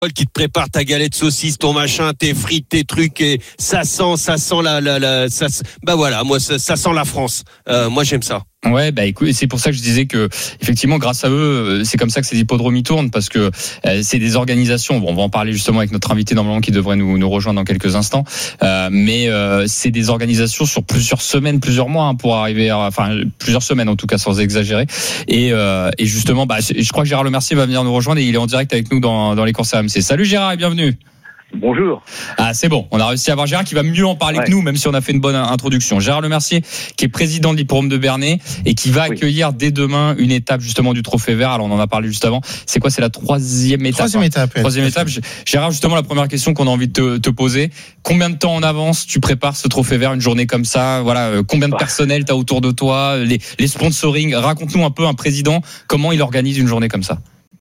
qui te prépare ta galette saucisse, ton machin, tes frites, tes trucs, et ça sent bah voilà, moi ça sent la France. Moi j'aime ça. Ouais, bah écoute, c'est pour ça que je disais que effectivement, grâce à eux, c'est comme ça que ces hippodromes y tournent, parce que c'est des organisations. Bon, on va en parler justement avec notre invité normalement qui devrait nous rejoindre dans quelques instants. Mais c'est des organisations sur plusieurs semaines, plusieurs mois pour arriver, plusieurs semaines en tout cas, sans exagérer. Et justement, je crois que Gérard Lemercier va venir nous rejoindre et il est en direct avec nous dans les courses RMC. Salut Gérard et bienvenue. Bonjour. Ah, c'est bon. On a réussi à avoir Gérard qui va mieux en parler que nous, même si on a fait une bonne introduction. Gérard Lemercier, qui est président de l'hippodrome de Bernay et qui va accueillir dès demain une étape justement du Trophée Vert. Alors, on en a parlé juste avant. C'est quoi? C'est la troisième étape. Troisième étape. Gérard, justement, la première question qu'on a envie de te poser. Combien de temps en avance tu prépares ce Trophée Vert, une journée comme ça? Voilà. Combien de personnel t'as autour de toi? Les sponsoring. Raconte-nous un peu, un président, comment il organise une journée comme ça?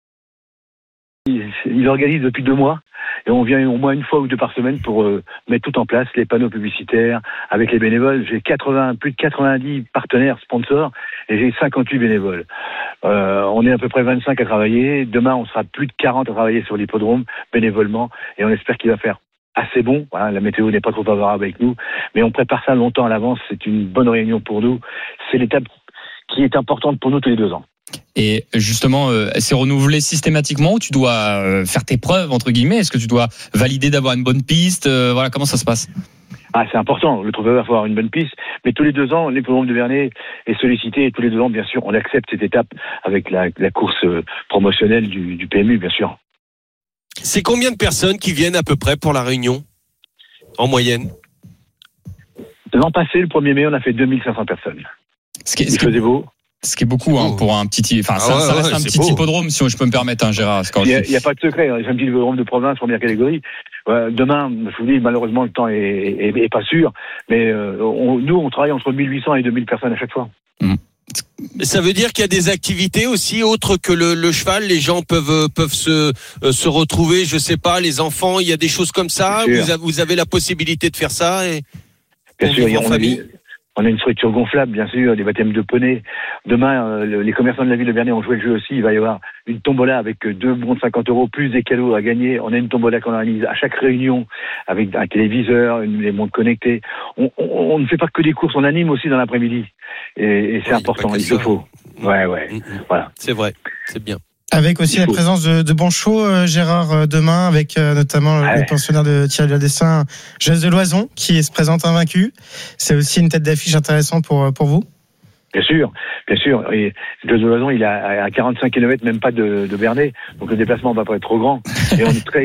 Il organise depuis 2 mois. Et on vient au moins une fois ou 2 par semaine pour mettre tout en place, les panneaux publicitaires, avec les bénévoles. J'ai plus de 90 partenaires sponsors et j'ai 58 bénévoles. On est à peu près 25 à travailler. Demain, on sera plus de 40 à travailler sur l'hippodrome bénévolement et on espère qu'il va faire assez bon. Voilà, la météo n'est pas trop favorable avec nous, mais on prépare ça longtemps à l'avance. C'est une bonne réunion pour nous. C'est l'étape qui est importante pour nous tous les 2 ans. Et justement, c'est renouvelé systématiquement ou tu dois faire tes preuves, entre guillemets? Est-ce que tu dois valider d'avoir une bonne piste? Voilà, comment ça se passe? C'est important. Le Trophée Vert, il faut avoir une bonne piste. Mais tous les 2 ans, l'hippodrome de Bernay est sollicité. Et tous les 2 ans, bien sûr, on accepte cette étape avec la course promotionnelle du PMU, bien sûr. C'est combien de personnes qui viennent à peu près pour la réunion, en moyenne? L'an passé, le 1er mai, on a fait 2500 personnes. Il faisait beau. Ce qui est beaucoup pour un petit, ça reste un petit hippodrome, si je peux me permettre, Gérard. Il n'y a pas de secret. C'est un petit hippodrome de province, première catégorie. Demain, je vous dis, malheureusement, le temps est pas sûr, mais nous, on travaille entre 1800 et 2000 personnes à chaque fois. Ça veut dire qu'il y a des activités aussi autres que le cheval. Les gens peuvent se retrouver. Je sais pas, les enfants. Il y a des choses comme ça. Vous avez la possibilité de faire ça bien sûr, en famille. On a une structure gonflable, bien sûr, des baptêmes de poney. Demain, les commerçants de la ville de Bernay ont joué le jeu aussi. Il va y avoir une tombola avec 2 bons de 50 € plus des cadeaux à gagner. On a une tombola qu'on organise à chaque réunion avec un téléviseur, les montres connectées. On ne fait pas que des courses, on anime aussi dans l'après-midi. Et c'est important, il le faut. Ouais. Voilà. C'est vrai, c'est bien. Avec aussi la présence de Bonchot, Gérard, demain, avec notamment le pensionnaire de Thierry Dessin, Jesse de Loison, qui se présente invaincu. C'est aussi une tête d'affiche intéressante pour vous? Bien sûr. Et Jesse de Loison, il est à 45 km, même pas de Bernay. Donc le déplacement va pas être trop grand. Et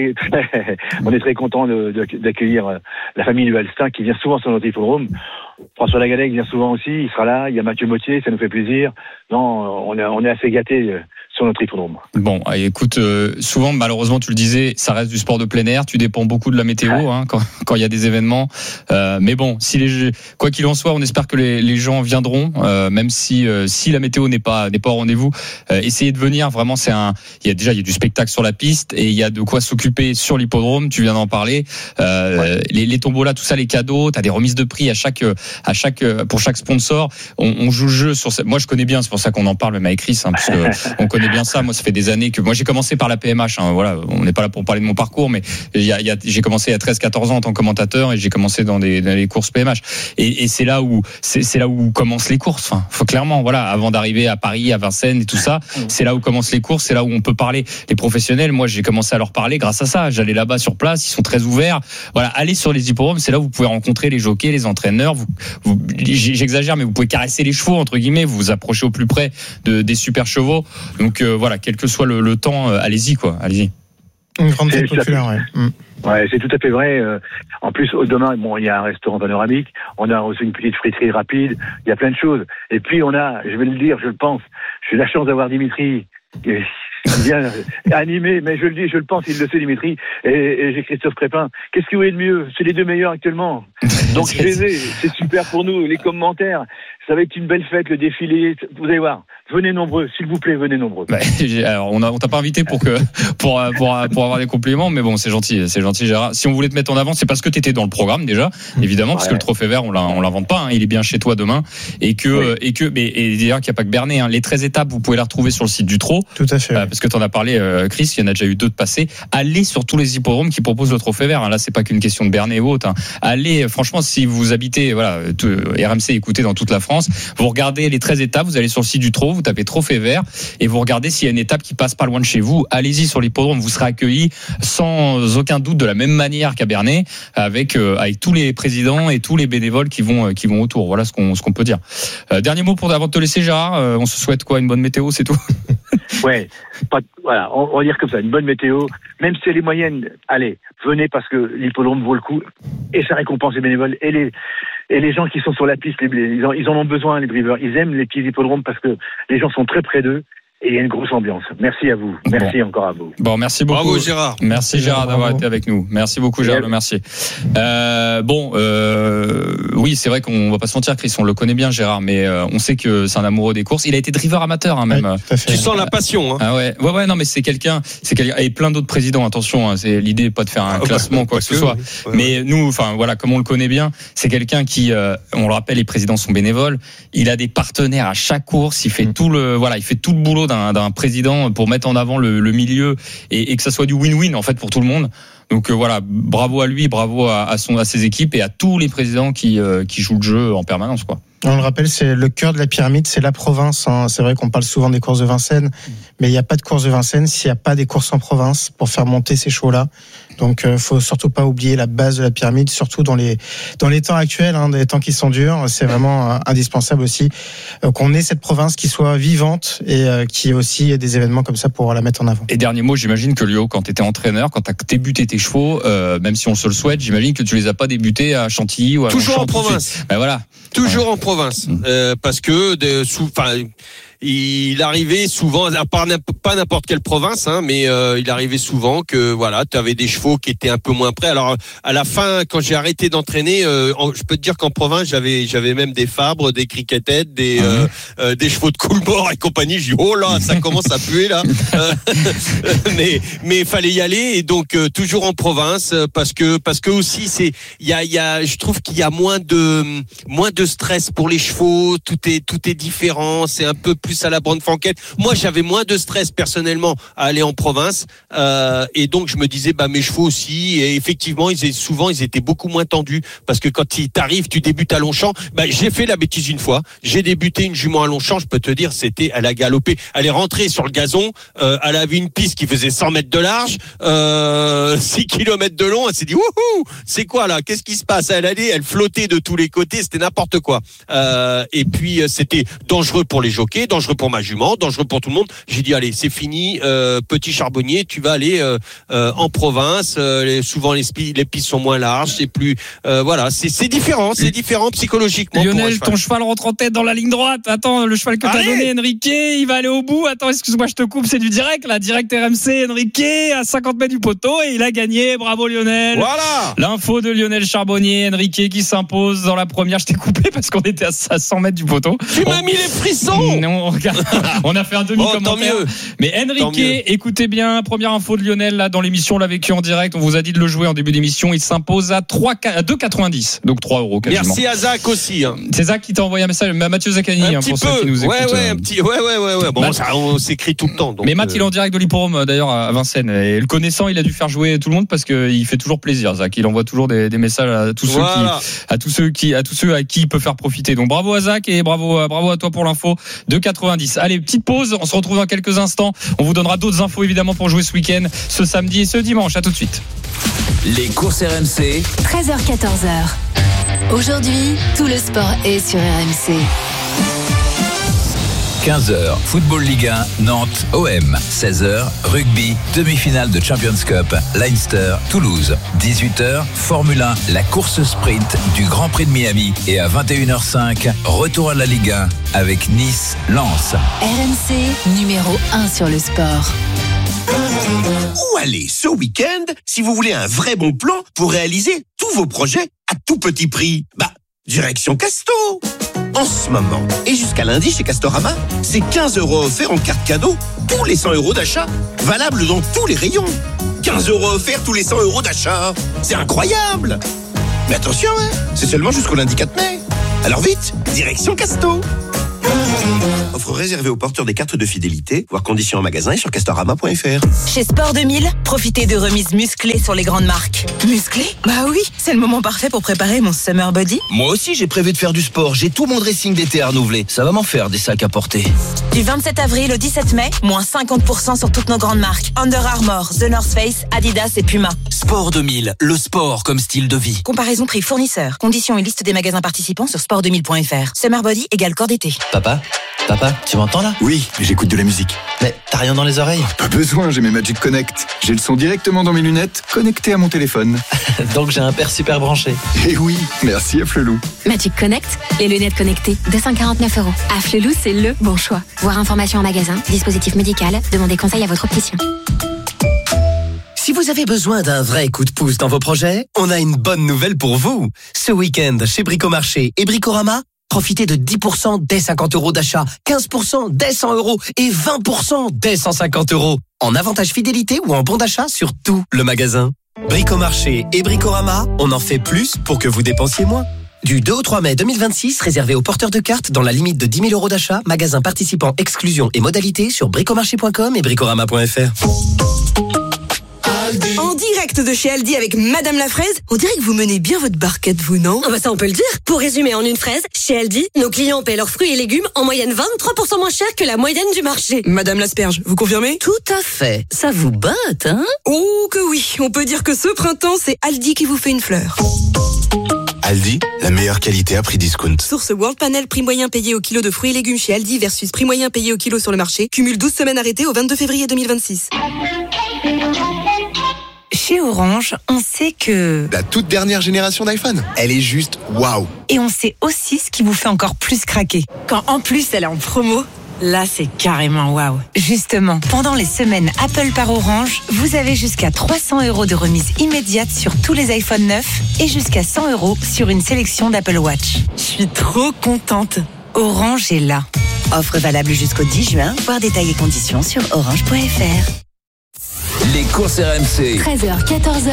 on est très content d'accueillir la famille du Halstin qui vient souvent sur notre hippodrome. François Lagadec vient souvent aussi, il sera là. Il y a Mathieu Mottier, ça nous fait plaisir. Non, on est assez gâtés sur notre hippodrome. Bon, écoute, souvent, malheureusement, tu le disais, ça reste du sport de plein air. Tu dépends beaucoup de la météo quand il y a des événements. Mais bon, quoi qu'il en soit, on espère que les gens viendront, même si la météo n'est pas au rendez-vous. Essayez de venir. Vraiment, il y a du spectacle sur la piste et il y a de quoi s'occuper sur l'hippodrome. Tu viens d'en parler. Les tombolas, tout ça, les cadeaux. T'as des remises de prix pour chaque sponsor. On joue le jeu sur ça. Moi, je connais bien. C'est pour ça qu'on en parle même avec Chris, parce que on connaît bien ça. Moi, ça fait des années que moi j'ai commencé par la PMH. Voilà, on n'est pas là pour parler de mon parcours, mais j'ai commencé il y a 13-14 ans en tant que commentateur et j'ai commencé dans les courses PMH. Et c'est là où commencent les courses. Faut clairement, voilà, avant d'arriver à Paris, à Vincennes et tout ça, c'est là où commencent les courses. C'est là où on peut parler. Les professionnels, moi, j'ai commencé à leur parler grâce à ça. J'allais là-bas sur place, ils sont très ouverts. Voilà, allez sur les hippodromes, c'est là où vous pouvez rencontrer les jockeys, les entraîneurs. J'exagère, mais vous pouvez caresser les chevaux entre guillemets. Vous vous approchez au plus près des super chevaux. Donc voilà, quel que soit le temps, allez-y. Une grande fête populaire, Ouais, c'est tout à fait vrai. En plus, demain, il y a un restaurant panoramique, on a aussi une petite friterie rapide, il y a plein de choses. Et puis je vais le dire, je le pense, j'ai la chance d'avoir Dimitri, bien animé, mais je le dis, je le pense, il le sait, Dimitri, et j'ai Christophe Crépin. Qu'est-ce que vous voulez de mieux? C'est les 2 meilleurs actuellement. Donc c'est super pour nous, les commentaires, ça va être une belle fête, le défilé, vous allez voir. Venez nombreux, s'il vous plaît, venez nombreux. Alors, on t'a pas invité pour avoir des compliments, mais bon, c'est gentil, Gérard. Si on voulait te mettre en avant, c'est parce que t'étais dans le programme déjà, évidemment, parce que le Trophée Vert, on l'invente pas, il est bien chez toi demain, et d'ailleurs qu'il n'y a pas que Bernay, les 13 étapes, vous pouvez les retrouver sur le site du Trot. Tout à fait. Parce parce que tu en as parlé, Chris, il y en a déjà eu 2 de passés. Allez sur tous les hippodromes qui proposent le trophée vert. Là, c'est pas qu'une question de Bernay ou autre. Allez, franchement, si vous habitez, RMC, écoutez dans toute la France, vous regardez les 13 étapes, vous allez sur le site du Trot, vous tapez trophée vert et vous regardez s'il y a une étape qui passe pas loin de chez vous. Allez-y sur l'hippodrome, vous serez accueillis sans aucun doute de la même manière qu'à Bernay, avec tous les présidents et tous les bénévoles qui vont autour. Voilà ce qu'on peut dire. Dernier mot avant de te laisser, Gérard. On se souhaite quoi? Une bonne météo, c'est tout? Ouais, voilà, on va dire comme ça, une bonne météo. Même si elle est moyenne, allez, venez parce que l'hippodrome vaut le coup et ça récompense les bénévoles et les gens qui sont sur la piste, ils en ont besoin, les drivers. Ils aiment les petits hippodromes parce que les gens sont très près d'eux. Et il y a une grosse ambiance. Merci à vous. Merci encore à vous. Bon, merci beaucoup. Bravo Gérard. Merci Gérard d'avoir été avec nous. Merci beaucoup Gérard. Merci. Oui, c'est vrai qu'on va pas se mentir, Chris, on le connaît bien Gérard, mais on sait que c'est un amoureux des courses. Il a été driver amateur, même. Ouais, tu sens la passion. Ah ouais. Non, mais c'est quelqu'un et plein d'autres présidents. Attention, c'est l'idée pas de faire un classement quoi que ce soit. Ouais. Mais nous, comme on le connaît bien, c'est quelqu'un qui, on le rappelle, les présidents sont bénévoles. Il a des partenaires à chaque course. Il fait tout le boulot d'un président pour mettre en avant le milieu et que ça soit du win-win en fait pour tout le monde. Donc bravo à lui, bravo à ses équipes et à tous les présidents qui jouent le jeu en permanence quoi. On le rappelle, c'est le cœur de la pyramide, c'est la province. C'est vrai qu'on parle souvent des courses de Vincennes, mais il n'y a pas de courses de Vincennes s'il n'y a pas des courses en province pour faire monter ces shows-là. Donc, faut surtout pas oublier la base de la pyramide, surtout dans les temps actuels, des temps qui sont durs. C'est vraiment indispensable aussi qu'on ait cette province qui soit vivante et qui ait aussi des événements comme ça pour la mettre en avant. Et dernier mot, j'imagine que Léo, quand tu étais entraîneur, quand tu as débuté tes chevaux, même si on se le souhaite, j'imagine que tu les as pas débutés à Chantilly ou à toujours en province. Ben voilà. Toujours en province, parce que il arrivait souvent, pas n'importe quelle province, mais il arrivait souvent que tu avais des chevaux qui étaient un peu moins prêts. Alors à la fin, quand j'ai arrêté d'entraîner, je peux te dire qu'en province, j'avais même des Fabres, des Criquettes, des chevaux de Coolmore et compagnie. Je dis oh là, ça commence à puer là. mais fallait y aller et donc toujours en province parce que aussi je trouve qu'il y a moins de stress pour les chevaux. Tout est différent. C'est un peu plus à la Braun-Franquette. Moi, j'avais moins de stress personnellement à aller en province, et donc je me disais, mes chevaux aussi. Et effectivement, ils étaient beaucoup moins tendus parce que quand t'arrives, tu débutes à Longchamp. J'ai fait la bêtise une fois. J'ai débuté une jument à Longchamp. Je peux te dire, elle a galopé. Elle est rentrée sur le gazon. Elle avait une piste qui faisait 100 mètres de large, 6 kilomètres de long. Elle s'est dit, wouhou, c'est quoi là? Qu'est-ce qui se passe? Elle flottait de tous les côtés. C'était n'importe quoi. Et puis c'était dangereux pour les jockeys, dangereux pour ma jument, dangereux pour tout le monde. J'ai dit allez, c'est fini, petit charbonnier, tu vas aller en province. Souvent les pistes sont moins larges, c'est plus c'est différent psychologiquement. Lionel, ton cheval rentre en tête dans la ligne droite. Attends, le cheval que t'as donné, Enrique, il va aller au bout. Attends, excuse-moi, je te coupe, c'est du direct là, direct RMC. Enrique à 50 mètres du poteau et il a gagné. Bravo Lionel. Voilà. L'info de Lionel Charbonnier, Enrique qui s'impose dans la première. Je t'ai coupé parce qu'on était à 100 mètres du poteau. Tu m'as mis les frissons. Non, on a fait un demi-commentaire. Mais Enrique, écoutez bien, première info de Lionel là dans l'émission, on l'a vécu en direct. On vous a dit de le jouer en début d'émission. Il s'impose à 2,90, donc 3 € quasiment. Merci à Zach aussi. C'est Zach qui t'a envoyé un message, Mathieu Zaccani, pour ceux qui nous écoutent. Un petit. Ouais. Bon, ça, on s'écrit tout le temps. Donc, mais Matt, il est en direct de l'Hipporome d'ailleurs à Vincennes. Et le connaissant, il a dû faire jouer tout le monde parce qu'il fait toujours plaisir. Zach, il envoie toujours des messages à tous ceux à qui il peut faire profiter. Donc bravo à Zach et bravo à toi pour l'info. 2,90. Allez, petite pause. On se retrouve dans quelques instants. On vous donnera d'autres infos évidemment pour jouer ce week-end, ce samedi et ce dimanche. À tout de suite. Les courses RMC. 13h-14h. Aujourd'hui, tout le sport est sur RMC. 15h, Football Ligue 1, Nantes, OM. 16h, Rugby, demi-finale de Champions Cup, Leinster, Toulouse. 18h, Formule 1, la course sprint du Grand Prix de Miami. Et à 21h05, retour à la Ligue 1 avec Nice, Lens. RMC, numéro 1 sur le sport. Où aller ce week-end si vous voulez un vrai bon plan pour réaliser tous vos projets à tout petit prix? Direction Casto. En ce moment, et jusqu'à lundi chez Castorama, c'est 15 € offerts en carte cadeau tous les 100 € d'achat, valable dans tous les rayons. 15 € offerts tous les 100 € d'achat. C'est incroyable. Mais attention, c'est seulement jusqu'au lundi 4 mai. Alors vite, direction Casto. Offre réservée aux porteurs des cartes de fidélité, voir conditions en magasin et sur castorama.fr. Chez Sport 2000, profitez de remises musclées sur les grandes marques. Musclées ? Bah oui, c'est le moment parfait pour préparer mon Summer Body. Moi aussi, j'ai prévu de faire du sport. J'ai tout mon dressing d'été à renouveler. Ça va m'en faire des sacs à porter. Du 27 avril au 17 mai, moins 50% sur toutes nos grandes marques. Under Armour, The North Face, Adidas et Puma. Sport 2000, le sport comme style de vie. Comparaison prix fournisseur. Conditions et liste des magasins participants sur sport2000.fr. Summer Body égale corps d'été. Papa, tu m'entends là ? Oui, mais j'écoute de la musique. Mais t'as rien dans les oreilles ? Pas besoin, j'ai mes Magic Connect. J'ai le son directement dans mes lunettes, connecté à mon téléphone. Donc j'ai un père super branché. Eh oui, merci à Flelou. Magic Connect, les lunettes connectées, 249 €. À Flelou, c'est le bon choix. Voir information en magasin, dispositif médical, demandez conseil à votre opticien. Si vous avez besoin d'un vrai coup de pouce dans vos projets, on a une bonne nouvelle pour vous. Ce week-end, chez Bricomarché et Bricorama, profitez de 10% dès 50 € d'achat, 15% dès 100 € et 20% dès 150 € en avantage fidélité ou en bon d'achat sur tout le magasin. Bricomarché et Bricorama, on en fait plus pour que vous dépensiez moins. Du 2 au 3 mai 2026, réservé aux porteurs de cartes dans la limite de 10 000 € d'achat, magasin participant, exclusion et modalités sur bricomarché.com et bricorama.fr. En direct de chez Aldi avec Madame la Fraise, on dirait que vous menez bien votre barquette, vous, non ? Ah bah ça on peut le dire. Pour résumer en une phrase, chez Aldi, nos clients paient leurs fruits et légumes en moyenne 23% moins cher que la moyenne du marché. Madame l'asperge, vous confirmez ? Tout à fait. Ça vous botte, hein ? Oh que oui, on peut dire que ce printemps, c'est Aldi qui vous fait une fleur. Aldi, la meilleure qualité à prix discount. Source World Panel, prix moyen payé au kilo de fruits et légumes chez Aldi versus prix moyen payé au kilo sur le marché. Cumule 12 semaines arrêtées au 22 février 2026. Chez Orange, on sait que... La toute dernière génération d'iPhone, elle est juste waouh. Et on sait aussi ce qui vous fait encore plus craquer. Quand en plus elle est en promo, là c'est carrément waouh. Justement, pendant les semaines Apple par Orange, vous avez jusqu'à 300 € de remise immédiate sur tous les iPhone 9 et jusqu'à 100 € sur une sélection d'Apple Watch. Je suis trop contente. Orange est là. Offre valable jusqu'au 10 juin. Voir détails et conditions sur orange.fr. Les courses RMC. 13h, 14h.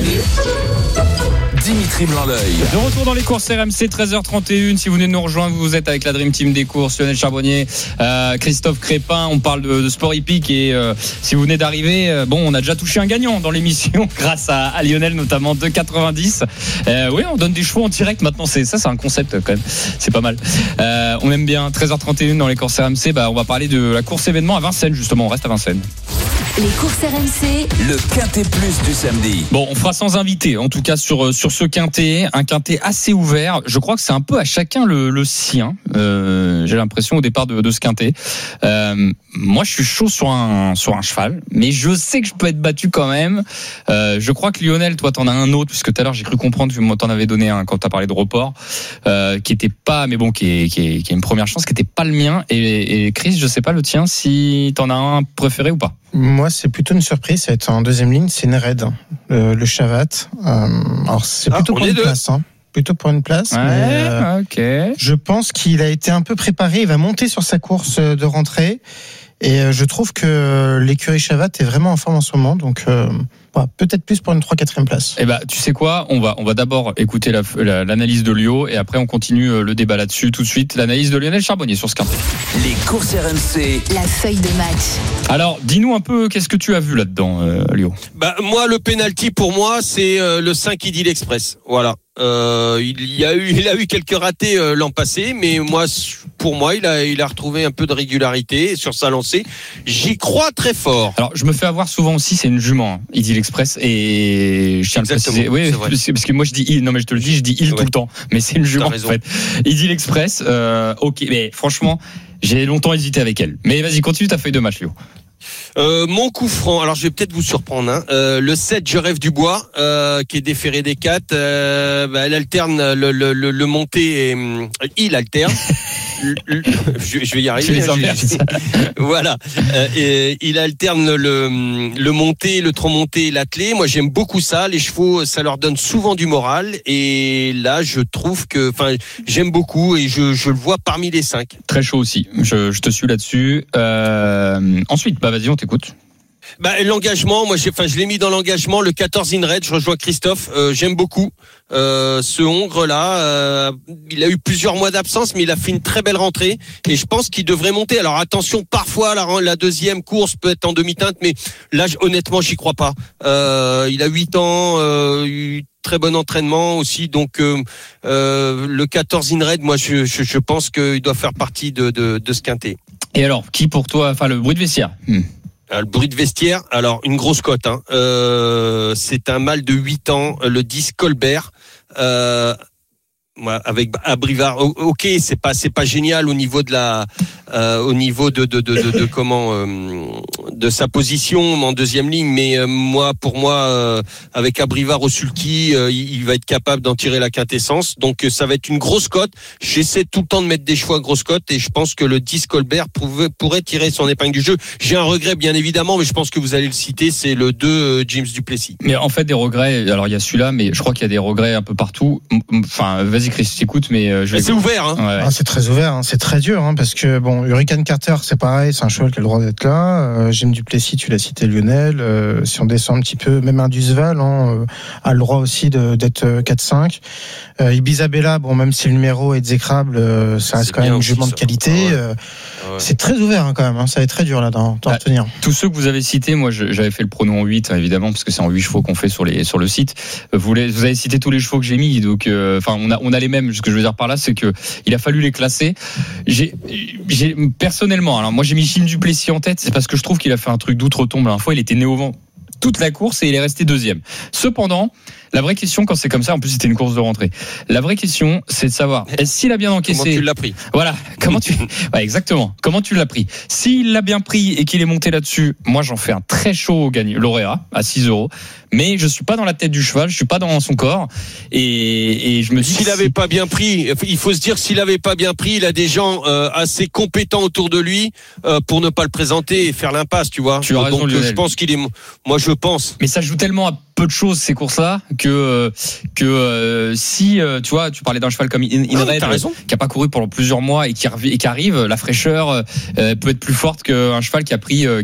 Dimitri Blanc-L'œil. De retour dans les courses RMC, 13h31. Si vous venez de nous rejoindre, vous êtes avec la Dream Team des courses, Lionel Charbonnier, Christophe Crépin. On parle de sport hippique et si vous venez d'arriver, on a déjà touché un gagnant dans l'émission grâce à Lionel, notamment 2,90. Oui, on donne des chevaux en direct maintenant. C'est un concept quand même. C'est pas mal. On aime bien. 13h31 dans les courses RMC. On va parler de la course événement à Vincennes justement. On reste à Vincennes. Les courses RMC. Le Quintet Plus du samedi. Bon, on fera sans invité, en tout cas sur ce Quintet, un Quintet assez ouvert. Je crois que c'est un peu à chacun le sien. J'ai l'impression au départ de ce Quintet. Moi, je suis chaud sur un cheval, mais je sais que je peux être battu quand même. Je crois que Lionel, toi, t'en as un autre, puisque tout à l'heure j'ai cru comprendre que t'en avais donné un quand t'as parlé de report, qui était pas, mais bon, qui est une première chance, qui était pas le mien. Et Chris, je sais pas le tien, si t'en as un préféré ou pas. Moi, c'est plutôt une surprise. Ça va être en deuxième ligne. C'est Nered, le Chavat. Alors, c'est plutôt pour une place. Plutôt pour une place. Ouais, mais, ok. Je pense qu'il a été un peu préparé. Il va monter sur sa course de rentrée. Et je trouve que l'écurie Chavat est vraiment en forme en ce moment. Donc, peut-être plus pour une 3-4e place. Eh tu sais quoi, on va d'abord écouter l'analyse de Lio et après on continue le débat là-dessus tout de suite. L'analyse de Lionel Charbonnier sur ce Quintet. Les courses RMC. La feuille de match. Alors, dis-nous un peu, qu'est-ce que tu as vu là-dedans, Lio ? Moi, le penalty pour moi, c'est le 5 Idyll Express. Voilà. Il a eu quelques ratés l'an passé, mais pour moi, il a retrouvé un peu de régularité sur sa lancée. J'y crois très fort. Alors, je me fais avoir souvent aussi, c'est une jument, Idyll Express, et je tiens à le préciser. Oui, parce que moi je dis il, non mais je te le dis, je dis il tout le temps, mais c'est une jument en fait. Idyll Express, ok, mais franchement, j'ai longtemps hésité avec elle. Mais vas-y, continue ta feuille de match, Lio. Mon coup franc, alors je vais peut-être vous surprendre, le 7 Je rêve du bois, qui est déféré des 4, elle alterne le monté et il alterne. Je vais y arriver. Voilà. Il alterne le monté, le trop monté et l'attelé. Moi, j'aime beaucoup ça. Les chevaux, ça leur donne souvent du moral. Et là, je trouve que, j'aime beaucoup et je le vois parmi les 5. Très chaud aussi. Je te suis là-dessus. Ensuite, vas-y, on t'écoute. L'engagement, moi je l'ai mis dans l'engagement, le 14 in red, je rejoins Christophe, j'aime beaucoup ce Hongre là, il a eu plusieurs mois d'absence mais il a fait une très belle rentrée et je pense qu'il devrait monter. Alors attention, parfois la deuxième course peut être en demi-teinte mais là honnêtement j'y crois pas. Il a 8 ans, eu très bon entraînement aussi, donc le 14 in red, moi je pense qu'il doit faire partie de ce quintet. Et alors, qui pour toi, le bruit de vestiaire? Le bruit de vestiaire, alors une grosse cote, hein. C'est un mâle de 8 ans, le 10 Colbert, avec Abrivard. Ok, c'est pas génial au niveau de de sa position en deuxième ligne, mais pour moi avec Abrivard au sulky, il va être capable d'en tirer la quintessence. Donc ça va être une grosse cote. J'essaie tout le temps de mettre des chevaux à grosse cote et je pense que le 10 Colbert pourrait tirer son épingle du jeu. J'ai un regret bien évidemment, mais je pense que vous allez le citer, c'est le 2 James Duplessis. Mais en fait des regrets, alors il y a celui-là, mais je crois qu'il y a des regrets un peu partout. Enfin, vas-y Chris, je t'écoute, mais c'est ouvert, hein. Ouais. C'est très ouvert, hein. C'est très dur, hein, parce que Hurricane Carter, c'est pareil, c'est un cheval qui a le droit d'être là. James Duplessis, tu l'as cité, Lionel. Si on descend un petit peu, même Indusval a le droit aussi d'être 4-5. Ibiza Bella, même si le numéro est exécrable, ça reste quand même un jugement de qualité. C'est très ouvert, hein, quand même, hein. Ça va être très dur là d'en retenir. Tous ceux que vous avez cités, moi j'avais fait le prono en 8, évidemment, parce que c'est en 8 chevaux qu'on fait sur le site. Vous avez cité tous les chevaux que j'ai mis, donc on a les mêmes. Ce que je veux dire par là, c'est que il a fallu les classer. J'ai personnellement, alors moi j'ai mis James Duplessis en tête, c'est parce que je trouve qu'il a fait un truc d'outre-tombe. La dernière fois, il était né au vent toute la course et il est resté deuxième. Cependant, la vraie question quand c'est comme ça, en plus c'était une course de rentrée. La vraie question, c'est de savoir s'il a bien encaissé. Comment tu l'as pris? Voilà, exactement. Comment tu l'as pris? S'il l'a bien pris et qu'il est monté là-dessus, moi j'en fais un très chaud lauréat à 6 €. Mais je suis pas dans la tête du cheval, je suis pas dans son corps et je me dis s'il avait pas bien pris, il faut se dire s'il avait pas bien pris, il a des gens assez compétents autour de lui pour ne pas le présenter et faire l'impasse, tu vois. Tu as raison, Lionel. Je pense qu'il est, moi je pense. Mais ça joue tellement à peu de choses ces courses-là que si tu vois, tu parlais d'un cheval comme Inred qui a pas couru pendant plusieurs mois et qui arrive, la fraîcheur peut être plus forte qu'un cheval qui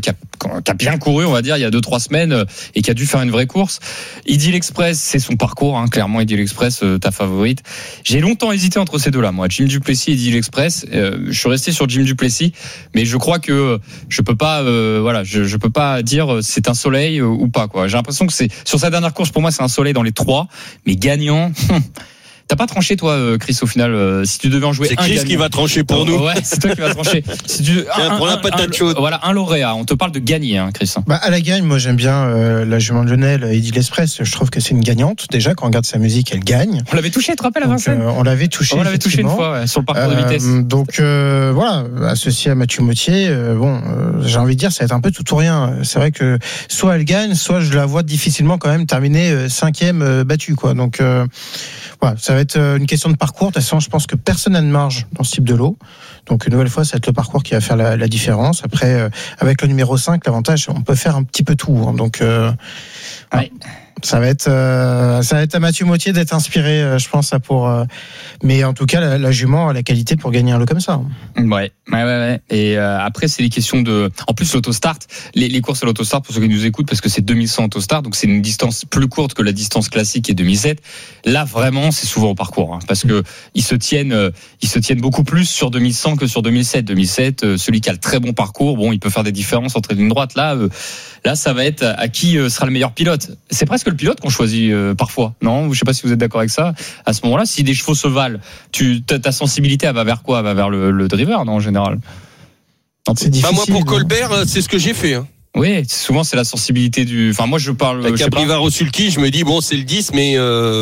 a bien couru, on va dire, il y a 2-3 semaines et qui a dû faire une vraie course. Idyll Express, c'est son parcours, hein, clairement. Idyll Express, ta favorite. J'ai longtemps hésité entre ces deux-là, moi, James Duplessis et Idyll Express. Je suis resté sur James Duplessis, mais je crois que je peux pas, je peux pas dire c'est un soleil ou pas, quoi. J'ai l'impression que c'est sur sa dernière course, pour moi, c'est un soleil dans les 3, mais gagnant. T'as pas tranché, toi, Chris, au final, si tu devais en jouer c'est un Chris gagnant. qui va trancher pour nous. Ouais, c'est toi qui vas trancher. Si tu, pour la patate chaude. Voilà, un lauréat. On te parle de gagner, hein, Chris. À la gagne, moi, j'aime bien la jument de Lionel, Idyll Express. Je trouve que c'est une gagnante. Déjà, quand on regarde sa musique, elle gagne. On l'avait touché, tu te rappelles, à Vincennes? On l'avait touché. On l'avait touché une fois, sur le parcours de vitesse. Donc, voilà, associé à Mathieu Mottier, j'ai envie de dire, ça va être un peu tout ou rien. C'est vrai que soit elle gagne, soit je la vois difficilement quand même terminer 5e battue, quoi. Donc, voilà, ça va être une question de parcours. De toute façon, je pense que personne n'a de marge dans ce type de lot. Donc, une nouvelle fois, ça va être le parcours qui va faire la différence. Après, avec le numéro 5, l'avantage, on peut faire un petit peu tout, hein. Donc, ouais. Ça va être à Mathieu Mottier d'être inspiré, je pense, mais en tout cas, la jument a la qualité pour gagner un lot comme ça. Ouais. Et après, c'est les questions de. En plus, l'autostart, les courses à l'autostart, pour ceux qui nous écoutent, parce que c'est 2100 autostart, donc c'est une distance plus courte que la distance classique et 2007. Là, vraiment, c'est souvent au parcours, hein, parce que ils se tiennent beaucoup plus sur 2100 que sur 2007. 2007, celui qui a le très bon parcours, il peut faire des différences entre les lignes droites. Là, ça va être à qui sera le meilleur pilote. C'est presque le pilote qu'on choisit parfois, non? Je sais pas si vous êtes d'accord avec ça. À ce moment-là, si des chevaux se valent, ta sensibilité, elle va vers quoi? Elle va vers le driver, non, en général. C'est difficile. Moi, pour Colbert, c'est ce que j'ai fait, hein. Oui, souvent c'est la sensibilité du. Enfin, moi je parle. Avec Abrivard au sulky, je me dis c'est le 10, mais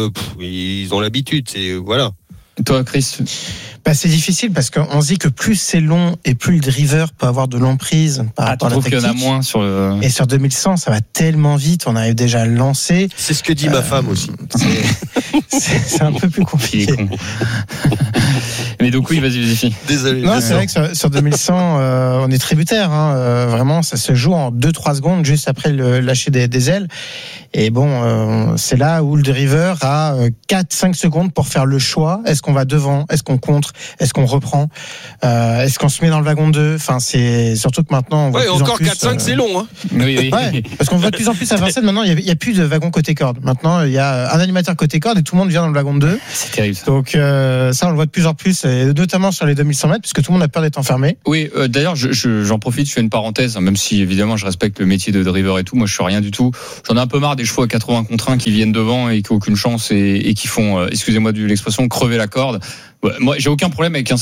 ils ont l'habitude. C'est voilà. Toi, Chris? C'est difficile parce qu'on se dit que plus c'est long et plus le driver peut avoir de l'emprise par rapport à la tactique. Qu'il y en a moins sur le... Et sur 2100, ça va tellement vite, on arrive déjà à le lancer. C'est ce que dit ma femme aussi. C'est un peu plus compliqué. Mais donc oui, vas-y. Désolé. Non, c'est vrai que sur 2100, on est tributaire, hein. Vraiment, ça se joue en 2-3 secondes juste après le lâcher des ailes. Et c'est là où le driver a 4-5 secondes pour faire le choix. Est-ce qu'on va devant? Est-ce qu'on contre? 4, est-ce qu'on reprend, est-ce qu'on se met dans le wagon 2, enfin c'est surtout que maintenant on voit encore 4-5 c'est long hein. Oui. Ouais, parce qu'on voit de plus en plus à Vincennes maintenant il y a plus de wagon côté corde. Maintenant il y a un animateur côté corde et tout le monde vient dans le wagon 2. C'est terrible ça. Donc ça on le voit de plus en plus, et notamment sur les 2100 mètres puisque tout le monde a peur d'être enfermé. Oui, d'ailleurs j'en profite, je fais une parenthèse, même si évidemment je respecte le métier de driver et tout, moi je suis rien du tout. J'en ai un peu marre des chevaux à 80 contre 1 qui viennent devant et qui n'ont aucune chance et qui font, excusez-moi de l'expression, crever la corde. Ouais, moi j'ai aucun problème avec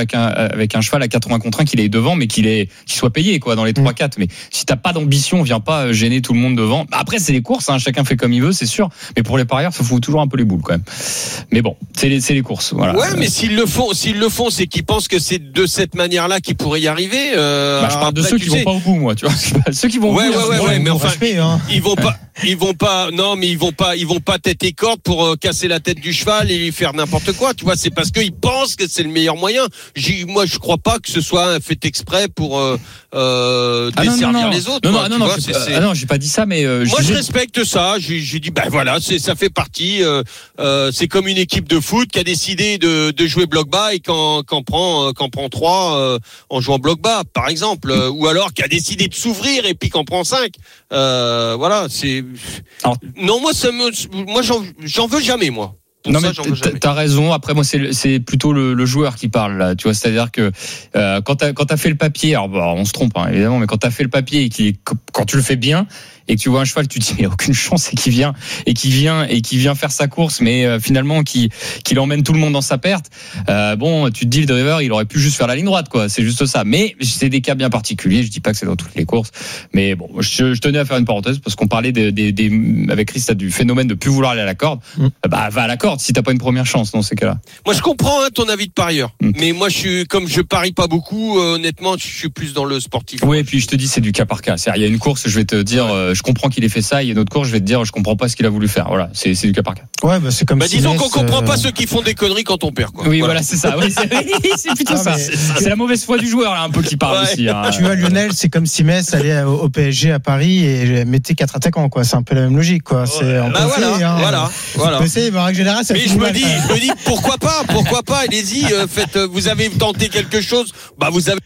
un cheval à 80 contre 1 qu'il est devant, mais qu'il soit payé quoi dans les 3-4. Mais si t'as pas d'ambition, viens pas gêner tout le monde devant. Après c'est les courses, hein, chacun fait comme il veut, c'est sûr. Mais pour les parieurs, ça fout toujours un peu les boules quand même. Mais bon, c'est les courses. Voilà. Ouais, mais s'ils le font, c'est qu'ils pensent que c'est de cette manière-là qu'ils pourraient y arriver. Je parle de ceux qui vont pas au bout, moi, tu vois. Ceux qui vont au bout. Ouais, mais enfin, ils vont pas. Non, mais ils vont pas tête et corde pour casser la tête du cheval et lui faire n'importe quoi. Tu vois, c'est parce qu'ils pensent que c'est le meilleur moyen. Moi, je crois pas que ce soit fait exprès pour desservir les autres. Non, j'ai pas dit ça, mais moi, je respecte ça. J'ai dit, ben voilà, ça fait partie. C'est comme une équipe de foot qui a décidé de jouer bloc bas et qu'en prend 3 en jouant bloc bas, par exemple, ou alors qui a décidé de s'ouvrir et puis qu'en prend 5. Voilà, c'est. Alors, non, moi, j'en veux jamais, moi. Non mais t'as raison. Après moi c'est plutôt le joueur qui parle là. Tu vois, c'est-à-dire que quand t'as fait le papier, alors on se trompe hein, évidemment, mais quand t'as fait le papier et quand tu le fais bien et que tu vois un cheval, tu te dis mais aucune chance et qui vient faire sa course, mais finalement qui emmène tout le monde dans sa perte. Bon, tu te dis le driver il aurait pu juste faire la ligne droite quoi. C'est juste ça. Mais c'est des cas bien particuliers. Je dis pas que c'est dans toutes les courses, mais bon, je tenais à faire une parenthèse parce qu'on parlait avec Christ du phénomène de plus vouloir aller à la corde. Bah va à la corde si t'as pas une première chance dans ces cas-là. Moi je comprends ton avis de parieur, mais moi comme je parie pas beaucoup, honnêtement je suis plus dans le sportif. Oui, et puis je te dis c'est du cas par cas. Il y a une course, je vais te dire je comprends qu'il ait fait ça, il y a une autre course, je vais te dire je comprends pas ce qu'il a voulu faire. Voilà, c'est du cas par cas. Ouais, c'est comme disons qu'on comprend pas ceux qui font des conneries quand on perd quoi. Oui, voilà, c'est ça. Oui, c'est plutôt ça. C'est la mauvaise foi du joueur là un peu qui parle aussi. Hein. Tu vois Lionel, c'est comme si Metz allait au PSG à Paris et mettait 4 attaquants quoi, c'est un peu la même logique quoi. Voilà. C'est en règle générale ça. Mais je me dis pourquoi pas, allez-y, vous avez tenté quelque chose, vous avez.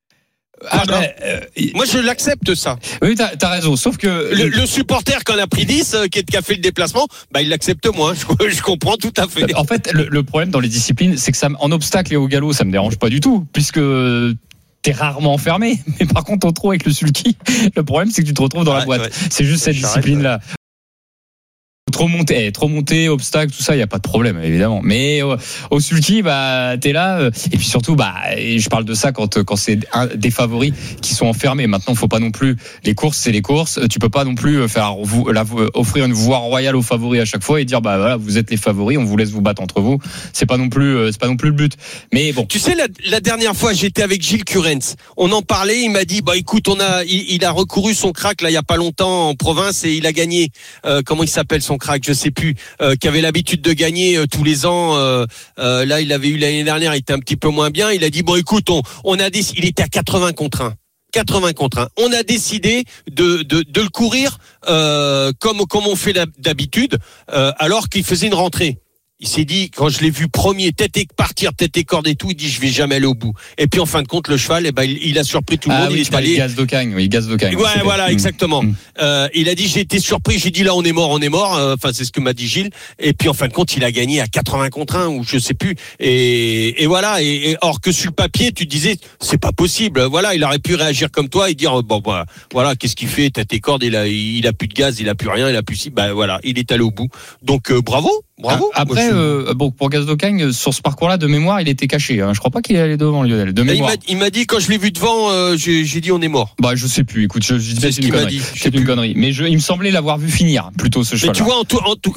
Moi je l'accepte ça. Oui, t'as raison, sauf que le supporter qui en a pris 10 qui a fait le déplacement, il l'accepte moins. Je comprends tout à fait. En fait, le problème dans les disciplines, c'est que en obstacle et au galop, ça me dérange pas du tout, puisque t'es rarement enfermé. Mais par contre, en trop avec le sulky, le problème c'est que tu te retrouves dans la boîte. Ouais. C'est juste cette discipline-là. Trop monté, obstacle, tout ça, il y a pas de problème évidemment. Mais au sulky, t'es là. Et puis surtout, et je parle de ça quand c'est des favoris qui sont enfermés. Maintenant, faut pas non plus. Les courses, c'est les courses. Tu peux pas non plus offrir une voie royale aux favoris à chaque fois et dire voilà, vous êtes les favoris, on vous laisse vous battre entre vous. C'est pas non plus le but. Mais bon. Tu sais, la dernière fois, j'étais avec Gilles Curens. On en parlait. Il m'a dit écoute, il a recouru son crack là il y a pas longtemps en province et il a gagné. Comment il s'appelle son crack, je sais plus, qui avait l'habitude de gagner tous les ans. Là, il avait eu l'année dernière, il était un petit peu moins bien. Il a dit écoute, il était à 80 contre 1. 80 contre 1. On a décidé de le courir comme on fait d'habitude, alors qu'il faisait une rentrée. Il s'est dit, quand je l'ai vu premier, tête et corde et tout, il dit, je vais jamais aller au bout. Et puis, en fin de compte, le cheval, il a surpris tout le monde. Oui, il est allé. Gaz d'Ocagne. Ouais, voilà, exactement. Il a dit, j'ai été surpris. J'ai dit, là, on est mort. Enfin, c'est ce que m'a dit Gilles. Et puis, en fin de compte, il a gagné à 80 contre 1 ou je sais plus. Et voilà. Et or que sur le papier, tu disais, c'est pas possible. Voilà, il aurait pu réagir comme toi et dire, voilà, qu'est-ce qu'il fait? Tête et corde, il a plus de gaz, il a plus rien, il a plus si. Voilà, il est allé au bout. Donc, bravo. Après, pour Gaz d'Ocagne, sur ce parcours-là, de mémoire, il était caché. Je crois pas qu'il est allé devant Lionel. De mémoire. Il m'a dit, quand je l'ai vu devant, j'ai dit on est mort. Je sais plus. Écoute, je disais c'est une connerie. C'est une connerie. Mais il me semblait l'avoir vu finir plutôt ce cheval. Mais tu vois, en tout,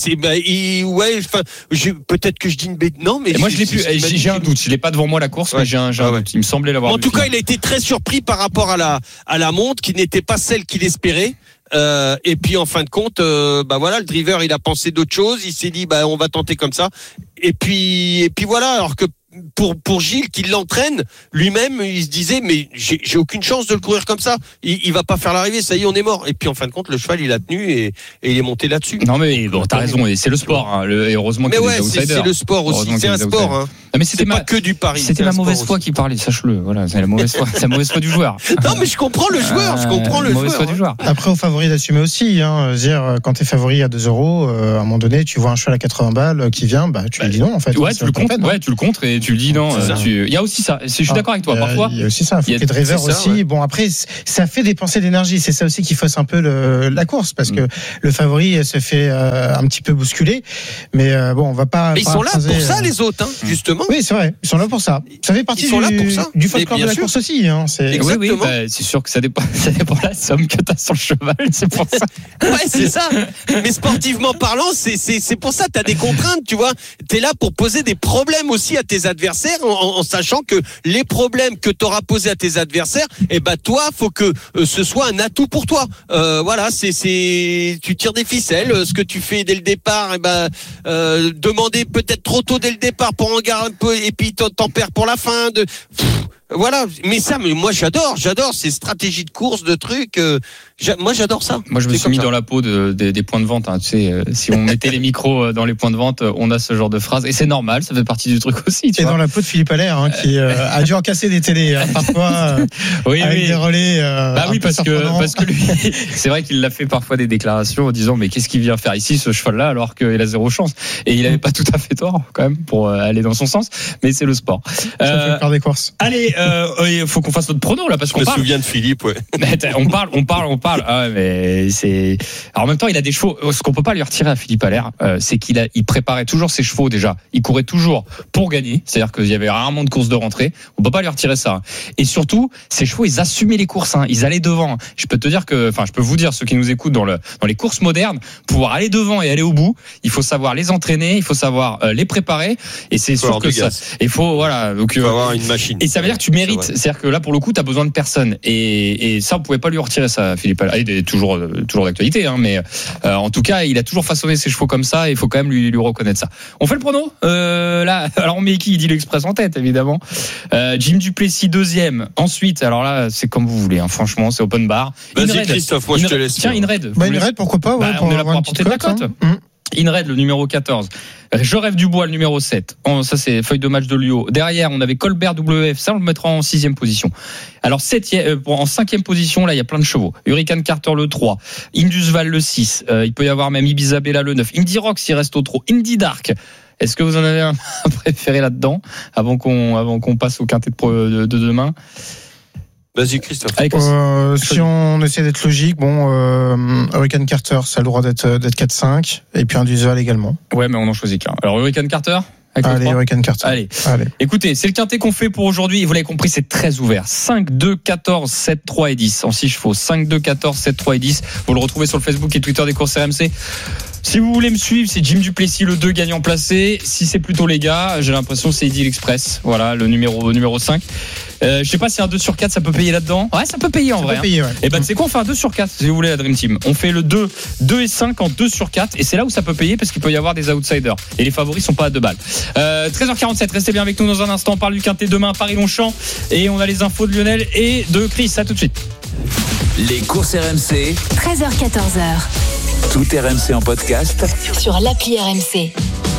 peut-être que je dis une bête. Non, mais moi je l'ai plus. J'ai un doute. Je l'ai pas devant moi la course, mais j'ai un doute. Il me semblait l'avoir vu. En tout cas, il a été très surpris par rapport à la montre qui n'était pas celle qu'il espérait. Et puis en fin de compte, voilà, le driver il a pensé d'autre chose, il s'est dit on va tenter comme ça. Et puis voilà, alors que pour Gilles qui l'entraîne lui-même, il se disait mais j'ai aucune chance de le courir comme ça. Il va pas faire l'arrivée, ça y est, on est mort. Et puis en fin de compte, le cheval il a tenu et il est monté là-dessus. Non mais t'as raison, et c'est le sport. Et heureusement qu'il y a des outsiders. C'est le sport aussi, c'est un sport. mais c'était pas que du pari. C'était ma mauvaise foi qui parlait, sache-le. Voilà, c'est la mauvaise foi. C'est la mauvaise foi du joueur. Non, mais je comprends le joueur. Mauvaise foi du joueur. Après, aux favoris d'assumer aussi. Dire, quand t'es favori à 2 €, à un moment donné, tu vois un cheval à 80 balles qui vient, tu lui dis non, en fait. Ouais, tu le comptes. Ouais, tu le contres et tu lui dis non. Il y a aussi ça. Je suis d'accord avec toi. Parfois. Il y a aussi ça. Il y a des drivers aussi. Ouais. Bon, après, ça fait dépenser d'énergie. C'est ça aussi qui fausse un peu la course, parce que le favori se fait un petit peu bousculer. Mais bon, on va pas. Mais ils sont là pour ça, les autres, justement. Oui, c'est vrai. Ils sont là pour ça. Ça fait partie du folklore de la course aussi. Oui, c'est sûr que ça dépend de la somme que t'as sur le cheval. C'est pour ça. Ouais, c'est ça. Mais sportivement parlant, c'est pour ça. T'as des contraintes, tu vois. T'es là pour poser des problèmes aussi à tes adversaires, en sachant que les problèmes que t'auras posés à tes adversaires, toi, faut que ce soit un atout pour toi. Voilà, tu tires des ficelles. Ce que tu fais dès le départ, demander peut-être trop tôt dès le départ pour en garder un peu, et puis t'en perds pour la fin. Voilà, mais moi j'adore ces stratégies de course, de trucs. Moi j'adore ça. Moi je me suis mis dans la peau des points de vente. Tu sais, si on mettait les micros dans les points de vente, on a ce genre de phrase et c'est normal, ça fait partie du truc aussi. Et dans la peau de Philippe Allaire, qui a dû en casser des télés parfois. Avec des relais. Oui, parce que lui, c'est vrai qu'il l'a fait parfois des déclarations en disant mais qu'est-ce qu'il vient faire ici ce cheval-là alors qu'il a 0 chance. Et il avait pas tout à fait tort quand même pour aller dans son sens. Mais c'est le sport. Ça fait faire des courses. Allez. Il faut qu'on fasse notre prono là parce qu'on parle. Je me souviens de Philippe, ouais. On parle. Ah, mais c'est. Alors en même temps, il a des chevaux. Ce qu'on peut pas lui retirer à Philippe Allaire, c'est qu'il préparait toujours ses chevaux déjà. Il courait toujours pour gagner. C'est-à-dire qu'il y avait rarement de courses de rentrée. On peut pas lui retirer ça. Et surtout, ses chevaux, ils assumaient les courses. Ils allaient devant. Je peux vous dire, ceux qui nous écoutent dans les courses modernes, pouvoir aller devant et aller au bout, il faut savoir les entraîner, il faut savoir les préparer. Et c'est sûr que ça. Il faut donc. Il faut avoir une machine. Et ça veut dire que tu mérites. C'est-à-dire que là, pour le coup, tu as besoin de personne. Et ça, on pouvait pas lui retirer ça, Philippe Allaire. Il est toujours d'actualité, mais en tout cas, il a toujours façonné ses chevaux comme ça. Et il faut quand même lui reconnaître ça. On fait le prono là. Alors, on met qui? Il dit l'Express en tête, évidemment. Jim Duplessis 2e. Ensuite, alors là, c'est comme vous voulez. Franchement, c'est open bar. Vas-y, Christophe, moi je te laisse. Tiens, Inred. Inred, pourquoi pas? On est là pour apporter de la cote. Inred, le numéro 4. Je rêve du bois, le numéro 7. Ça, c'est feuille de match de Lyon. Derrière, on avait Colbert WF. Ça, on le mettra en 6e position. Alors, en 5e position, là, il y a plein de chevaux. Hurricane Carter, le 3. Indusval, le 6. Il peut y avoir même Ibisabella, le 9. Indy Rock, s'il reste au trot. Indy Dark. Est-ce que vous en avez un préféré là-dedans? Avant qu'on passe au quintet de demain? Vas-y, Christophe. Si on essaie d'être logique, Hurricane Carter, ça a le droit d'être 4-5, et puis Indusval également. Ouais, mais on en choisit qu'un. Alors, Hurricane Carter? Allez, Hurricane Carter. Allez. Écoutez, c'est le quintet qu'on fait pour aujourd'hui. Vous l'avez compris, c'est très ouvert. 5, 2, 14, 7, 3 et 10. En 6 chevaux. 5, 2, 14, 7, 3 et 10. Vous le retrouvez sur le Facebook et Twitter des courses RMC. Si vous voulez me suivre, c'est Jim Duplessis, le 2 gagnant placé. Si c'est plutôt les gars, j'ai l'impression que c'est Eddie l'Express. Voilà, le numéro 5. Je sais pas si un 2 sur 4 ça peut payer là-dedans. Ouais, ça peut payer en vrai. Ça peut payer, ouais. Et c'est quoi, on fait un 2 sur 4 si vous voulez la Dream Team. On fait le 2 et 5 en 2 sur 4 et c'est là où ça peut payer parce qu'il peut y avoir des outsiders et les favoris sont pas à 2 balles. 13h47, restez bien avec nous dans un instant. On parle du quintet demain à Paris-Longchamp et on a les infos de Lionel et de Chris. À tout de suite. Les courses RMC. 13h-14h. Tout RMC en podcast sur l'appli RMC.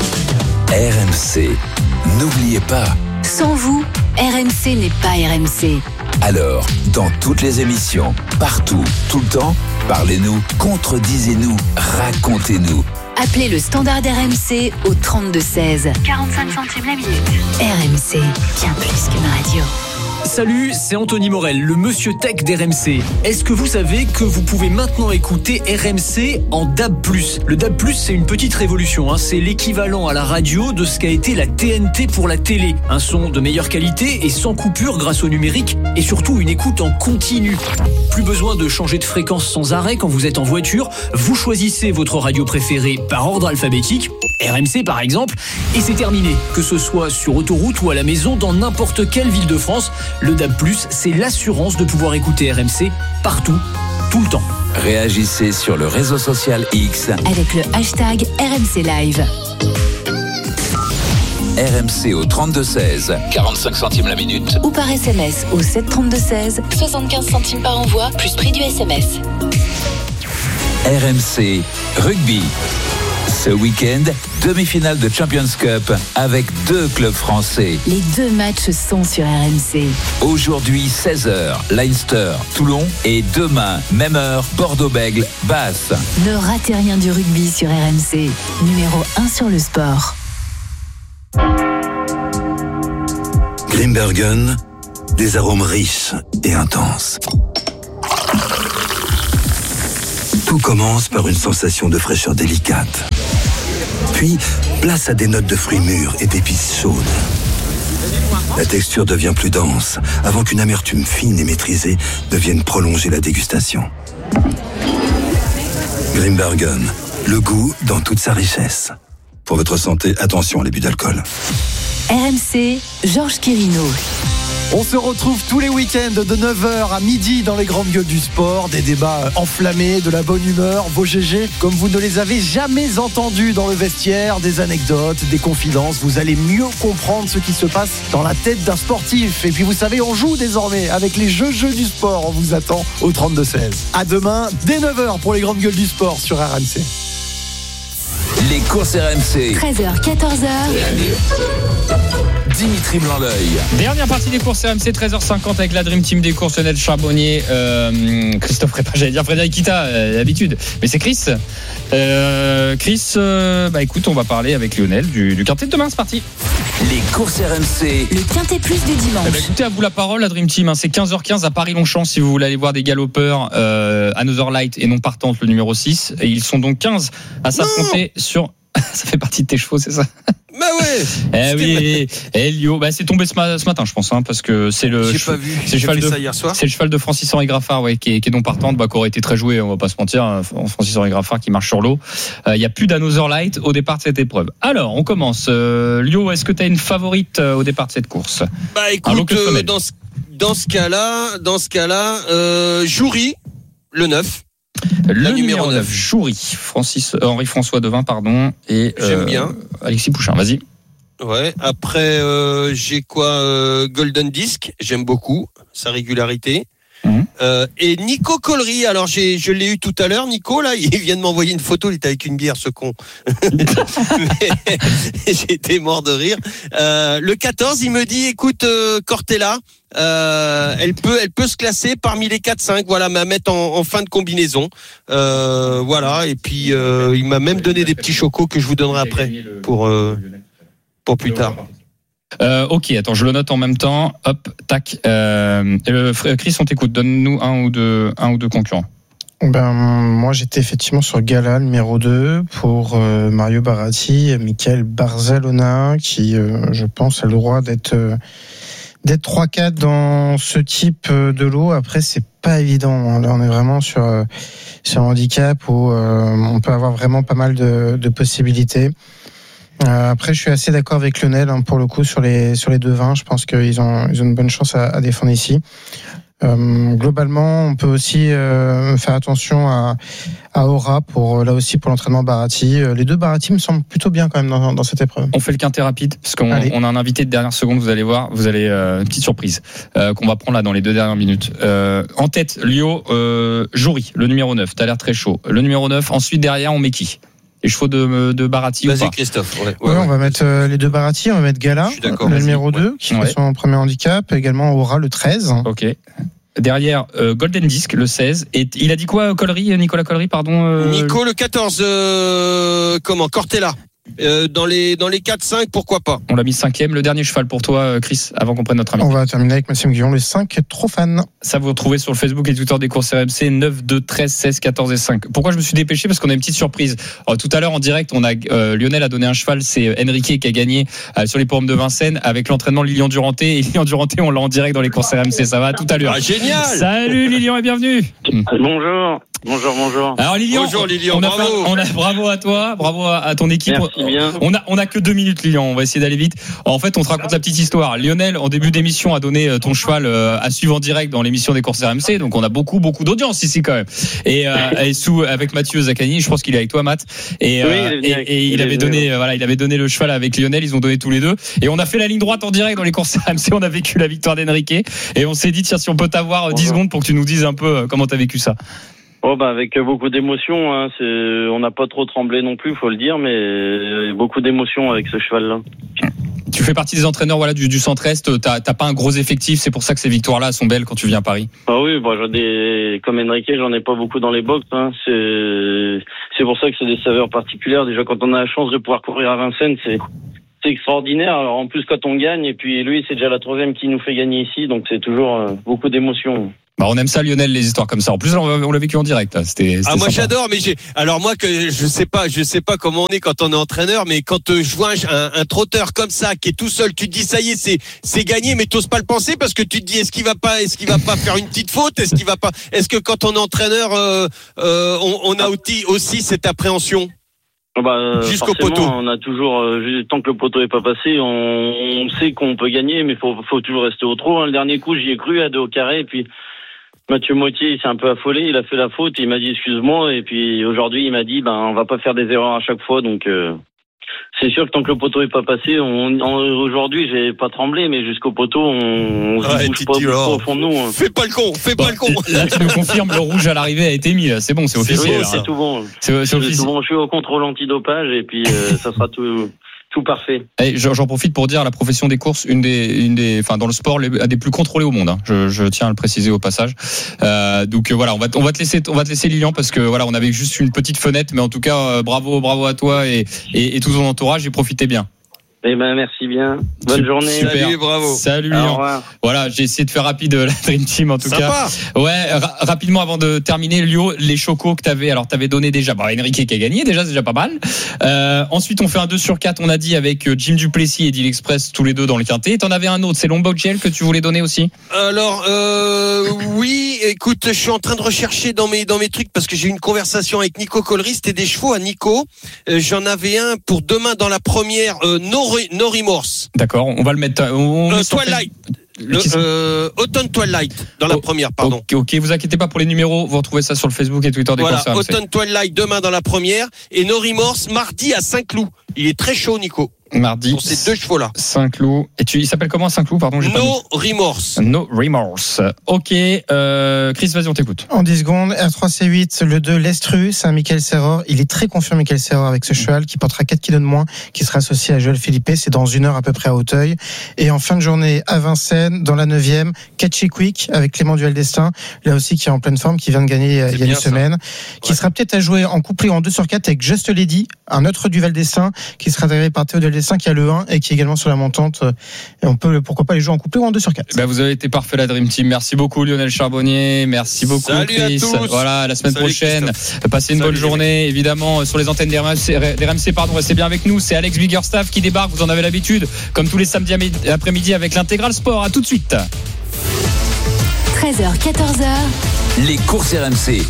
RMC. N'oubliez pas. Sans vous, RMC n'est pas RMC. Alors, dans toutes les émissions, partout, tout le temps, parlez-nous, contredisez-nous, racontez-nous. Appelez le standard RMC au 32-16. 45 centimes la minute. RMC, bien plus qu'une radio. Salut, c'est Anthony Morel, le monsieur tech d'RMC. Est-ce que vous savez que vous pouvez maintenant écouter RMC en DAB+. Le DAB+, c'est une petite révolution, c'est l'équivalent à la radio de ce qu'a été la TNT pour la télé. Un son de meilleure qualité et sans coupure grâce au numérique et surtout une écoute en continu. Plus besoin de changer de fréquence sans arrêt quand vous êtes en voiture, vous choisissez votre radio préférée par ordre alphabétique, RMC par exemple, et c'est terminé. Que ce soit sur autoroute ou à la maison, dans n'importe quelle ville de France, le DAB+, c'est l'assurance de pouvoir écouter RMC partout, tout le temps. Réagissez sur le réseau social X avec le hashtag RMC Live. RMC au 32-16, 45 centimes la minute. Ou par SMS au 732-16, 75 centimes par envoi, plus prix du SMS. RMC Rugby. Ce week-end, demi-finale de Champions Cup avec 2 clubs français. Les 2 matchs sont sur RMC. Aujourd'hui, 16h, Leinster, Toulon. Et demain, même heure, Bordeaux-Bègles, Basse. Ne ratez rien du rugby sur RMC. Numéro 1 sur le sport. Grimbergen, des arômes riches et intenses. Tout commence par une sensation de fraîcheur délicate. Puis, place à des notes de fruits mûrs et d'épices chaudes. La texture devient plus dense, avant qu'une amertume fine et maîtrisée ne vienne prolonger la dégustation. Grimbergen, le goût dans toute sa richesse. Pour votre santé, attention à l'abus d'alcool. RMC, Georges Quirino. On se retrouve tous les week-ends de 9h à midi dans les grandes gueules du sport. Des débats enflammés, de la bonne humeur, vos GG comme vous ne les avez jamais entendus dans le vestiaire, des anecdotes, des confidences. Vous allez mieux comprendre ce qui se passe dans la tête d'un sportif. Et puis vous savez, on joue désormais avec les jeux du sport. On vous attend au 32-16. À demain, dès 9h pour les grandes gueules du sport sur RMC. Les courses RMC. 13h, 14h. Dimitri Blanc-L'Oeil. Dernière partie des courses RMC, 13h50 avec la Dream Team des courses, Lionel Charbonnier, Christophe Répa, j'allais dire Frédéric Kita, d'habitude, mais c'est Chris. Écoute, on va parler avec Lionel du quintet de demain, c'est parti. Les courses RMC. Le quintet plus du dimanche. Écoutez, à vous la parole, la Dream Team, c'est 15h15 à Paris-Longchamp si vous voulez aller voir des galopeurs, Another Light et non partante, le numéro 6. Et ils sont donc 15 à s'affronter sur... Ça fait partie de tes chevaux, c'est ça? Bah ouais. Oui. Elio, c'est tombé ce matin, je pense, parce que c'est le. J'ai pas vu. C'est ça hier soir. C'est le cheval de Francis-Henri Graffard, qui est non partante, qui aurait été très joué, on va pas se mentir. Francis-Henri Graffard qui marche sur l'eau. Il y a plus d'Another Light au départ de cette épreuve. Alors, on commence. Lio, est-ce que tu as une favorite au départ de cette course? Bah écoute, dans ce cas-là, Joury, le 9. Le numéro 9, Joury, Henri-François Devin, et j'aime bien. Alexis Pouchin, vas-y. Ouais, après j'ai Golden Disc, j'aime beaucoup sa régularité. Et Nico Collery, alors je l'ai eu tout à l'heure, Nico, là, il vient de m'envoyer une photo, il était avec une bière, ce con. Mais j'ai été mort de rire. Le 14, il me dit, écoute, Cortella, elle peut se classer parmi les 4-5, voilà, m'a mettre en fin de combinaison. Voilà, et puis il m'a même donné des petits chocos que je vous donnerai après pour plus tard. Ok, attends, je le note en même temps. Hop, tac. Chris, on t'écoute. Donne-nous un ou deux concurrents. Moi, j'étais effectivement sur Gala, numéro 2, pour Mario Baratti, Michael Barzalona, qui, je pense, a le droit d'être 3-4 dans ce type de lot. Après, c'est pas évident. Là, on est vraiment sur un handicap où on peut avoir vraiment pas mal de possibilités. Après, je suis assez d'accord avec Lionel pour le coup sur les 2-20. Je pense qu'ils ont une bonne chance à défendre ici. Globalement, on peut aussi faire attention à Aura pour l'entraînement Baratti. Les 2 Baratti me semblent plutôt bien quand même dans cette épreuve. On fait le quintet rapide parce qu'on a un invité de dernière seconde. Vous allez voir, une petite surprise qu'on va prendre là dans les 2 dernières minutes. En tête, Lio, Joury, le numéro 9. T'as l'air très chaud. Le numéro 9. Ensuite derrière, on met qui? Les chevaux de Baratti. Vas-y, Christophe. Ouais, on va mettre les 2 Baratti, on va mettre Gala, le numéro 2, qui fait son premier handicap, également Aura, le 13. Ok. Derrière, Golden Disc, le 16. Et il a dit quoi, Nicolas Collery, pardon Nico, le 14, Cortella. Dans les 4-5, pourquoi pas. On l'a mis 5e. Le dernier cheval pour toi, Chris, avant qu'on prenne notre ami. On va terminer avec Maxime Guillon, le 5, trop fan. Ça vous retrouvez sur le Facebook et Twitter des courses RMC, 9, 2, 13, 16, 14 et 5. Pourquoi je me suis dépêché? Parce qu'on a une petite surprise. Alors, tout à l'heure en direct, Lionel a donné un cheval, c'est Enrique qui a gagné sur les pommes de Vincennes avec l'entraînement Lilian Duranté. Et Lilian Duranté, on l'a en direct dans les courses RMC. Ça va tout à l'heure. Génial. Salut Lilian et bienvenue. Bonjour. Alors Lilian, bravo. Bravo à toi, bravo à ton équipe. Merci bien. On a que 2 minutes, Lilian. On va essayer d'aller vite. En fait, on te raconte la petite histoire. Lionel, en début d'émission, a donné ton cheval à suivre en direct dans l'émission des courses RMC. Donc, on a beaucoup d'audience ici quand même. Et avec Mathieu Zaccani, je pense qu'il est avec toi, Matt. Et il avait donné le cheval avec Lionel. Ils ont donné tous les deux. Et on a fait la ligne droite en direct dans les courses RMC. On a vécu la victoire d'Enrique. Et on s'est dit, tiens, si on peut t'avoir 10 secondes pour que tu nous dises un peu comment t'as vécu ça. Avec beaucoup d'émotions, hein. On n'a pas trop tremblé non plus, faut le dire, mais beaucoup d'émotions avec ce cheval-là. Tu fais partie des entraîneurs du Centre-Est, t'as pas un gros effectif, c'est pour ça que ces victoires-là sont belles quand tu viens à Paris. Oui, comme Enrique, j'en ai pas beaucoup dans les box, hein. C'est pour ça que c'est des saveurs particulières. Déjà, quand on a la chance de pouvoir courir à Vincennes, c'est extraordinaire. Alors en plus quand on gagne, et puis lui c'est déjà la 3e qui nous fait gagner ici, donc c'est toujours beaucoup d'émotions. On aime ça, Lionel, les histoires comme ça. En plus, on l'a vécu en direct. Là. C'était moi sympa. j'adore, mais alors moi que je sais pas comment on est quand on est entraîneur, mais quand je vois un trotteur comme ça qui est tout seul, tu te dis ça y est, c'est gagné, mais t'oses pas le penser parce que tu te dis est-ce qu'il va pas faire une petite faute, est-ce que quand on est entraîneur, on a aussi cette appréhension? Jusqu'au poteau. On a toujours, tant que le poteau est pas passé, on sait qu'on peut gagner, mais faut toujours rester au trot. Le dernier coup, j'y ai cru à 2 au carré, et puis Mathieu Mottier, il s'est un peu affolé, il a fait la faute, il m'a dit excuse-moi, et puis aujourd'hui, il m'a dit on va pas faire des erreurs à chaque fois, donc c'est sûr que tant que le poteau est pas passé, aujourd'hui, j'ai pas tremblé, mais jusqu'au poteau, on se bouge pas au fond de nous. Hein. Fais pas le con. Là, tu nous confirmes, le rouge à l'arrivée a été mis. Là. C'est bon, c'est officiel. C'est tout bon. C'est officiel. Tout bon. Je suis au contrôle antidopage, et puis ça sera tout parfait. Et j'en profite pour dire la profession des courses, une des, dans le sport, des plus contrôlées au monde. Hein. Je tiens à le préciser au passage. Donc voilà, on va te laisser Lilian parce que voilà, on avait juste une petite fenêtre, mais en tout cas, bravo à toi et tout ton entourage. Et profitez bien. Merci bien. Bonne journée. Super. Salut, bravo. Salut Lilian. Voilà, j'ai essayé de faire rapide la Dream Team en tout Sympa. cas. Ouais, rapidement avant de terminer, Lio, les chocos que t'avais donné déjà. Enrique qui a gagné déjà, c'est déjà pas mal. Ensuite, on fait un 2/4, on a dit avec Jim Duplessis et Deal Express tous les deux dans le quintet. T'en avais un autre, c'est Lombard Gel que tu voulais donner aussi. Alors oui, écoute, je suis en train de rechercher dans mes trucs parce que j'ai eu une conversation avec Nico Collery, c'était des chevaux à Nico. J'en avais un pour demain dans la première No Remorse. D'accord, on va le mettre. Twilight. Autumn Twilight dans la première, pardon. Ok, vous inquiétez pas pour les numéros, vous retrouvez ça sur le Facebook et Twitter des courses. Voilà, Autumn Twilight demain dans la première et No Remorse mardi à Saint-Cloud. Il est très chaud, Nico. Mardi. Pour ces 2 chevaux-là. Saint-Cloud. Et il s'appelle comment Saint-Cloud, pardon? No Remorse. No Remorse. Ok. Chris, vas-y, on t'écoute. En 10 secondes, R3C8, le 2, l'Estru, c'est un Michael Serror. Il est très confiant, Michael Serror, avec ce cheval qui portera 4 kilos de moins, qui sera associé à Joël Philippe. C'est dans 1 heure à peu près à Auteuil. Et en fin de journée, à Vincennes, dans la 9e, Catchy Quick, avec Clément Duel Destin, là aussi qui est en pleine forme, qui vient de gagner il y a une semaine, qui sera peut-être à jouer en couplé en 2/4 avec Just Lady, un autre du Val d'Estaing, qui sera derrière par Théo Duel Destin, qui a le 1 et qui est également sur la montante. Et on peut, pourquoi pas, les jouer en couplé ou en 2/4. Vous avez été parfait, la Dream Team. Merci beaucoup, Lionel Charbonnier. Merci beaucoup, Salut Chris. À tous. Voilà, la semaine prochaine. Christophe. Passez une bonne journée, évidemment, sur les antennes des RMC, restez bien avec nous. C'est Alex Biggerstaff qui débarque. Vous en avez l'habitude, comme tous les samedis après-midi avec l'Intégral Sport. À tout de suite. 13h, 14h. Les courses RMC.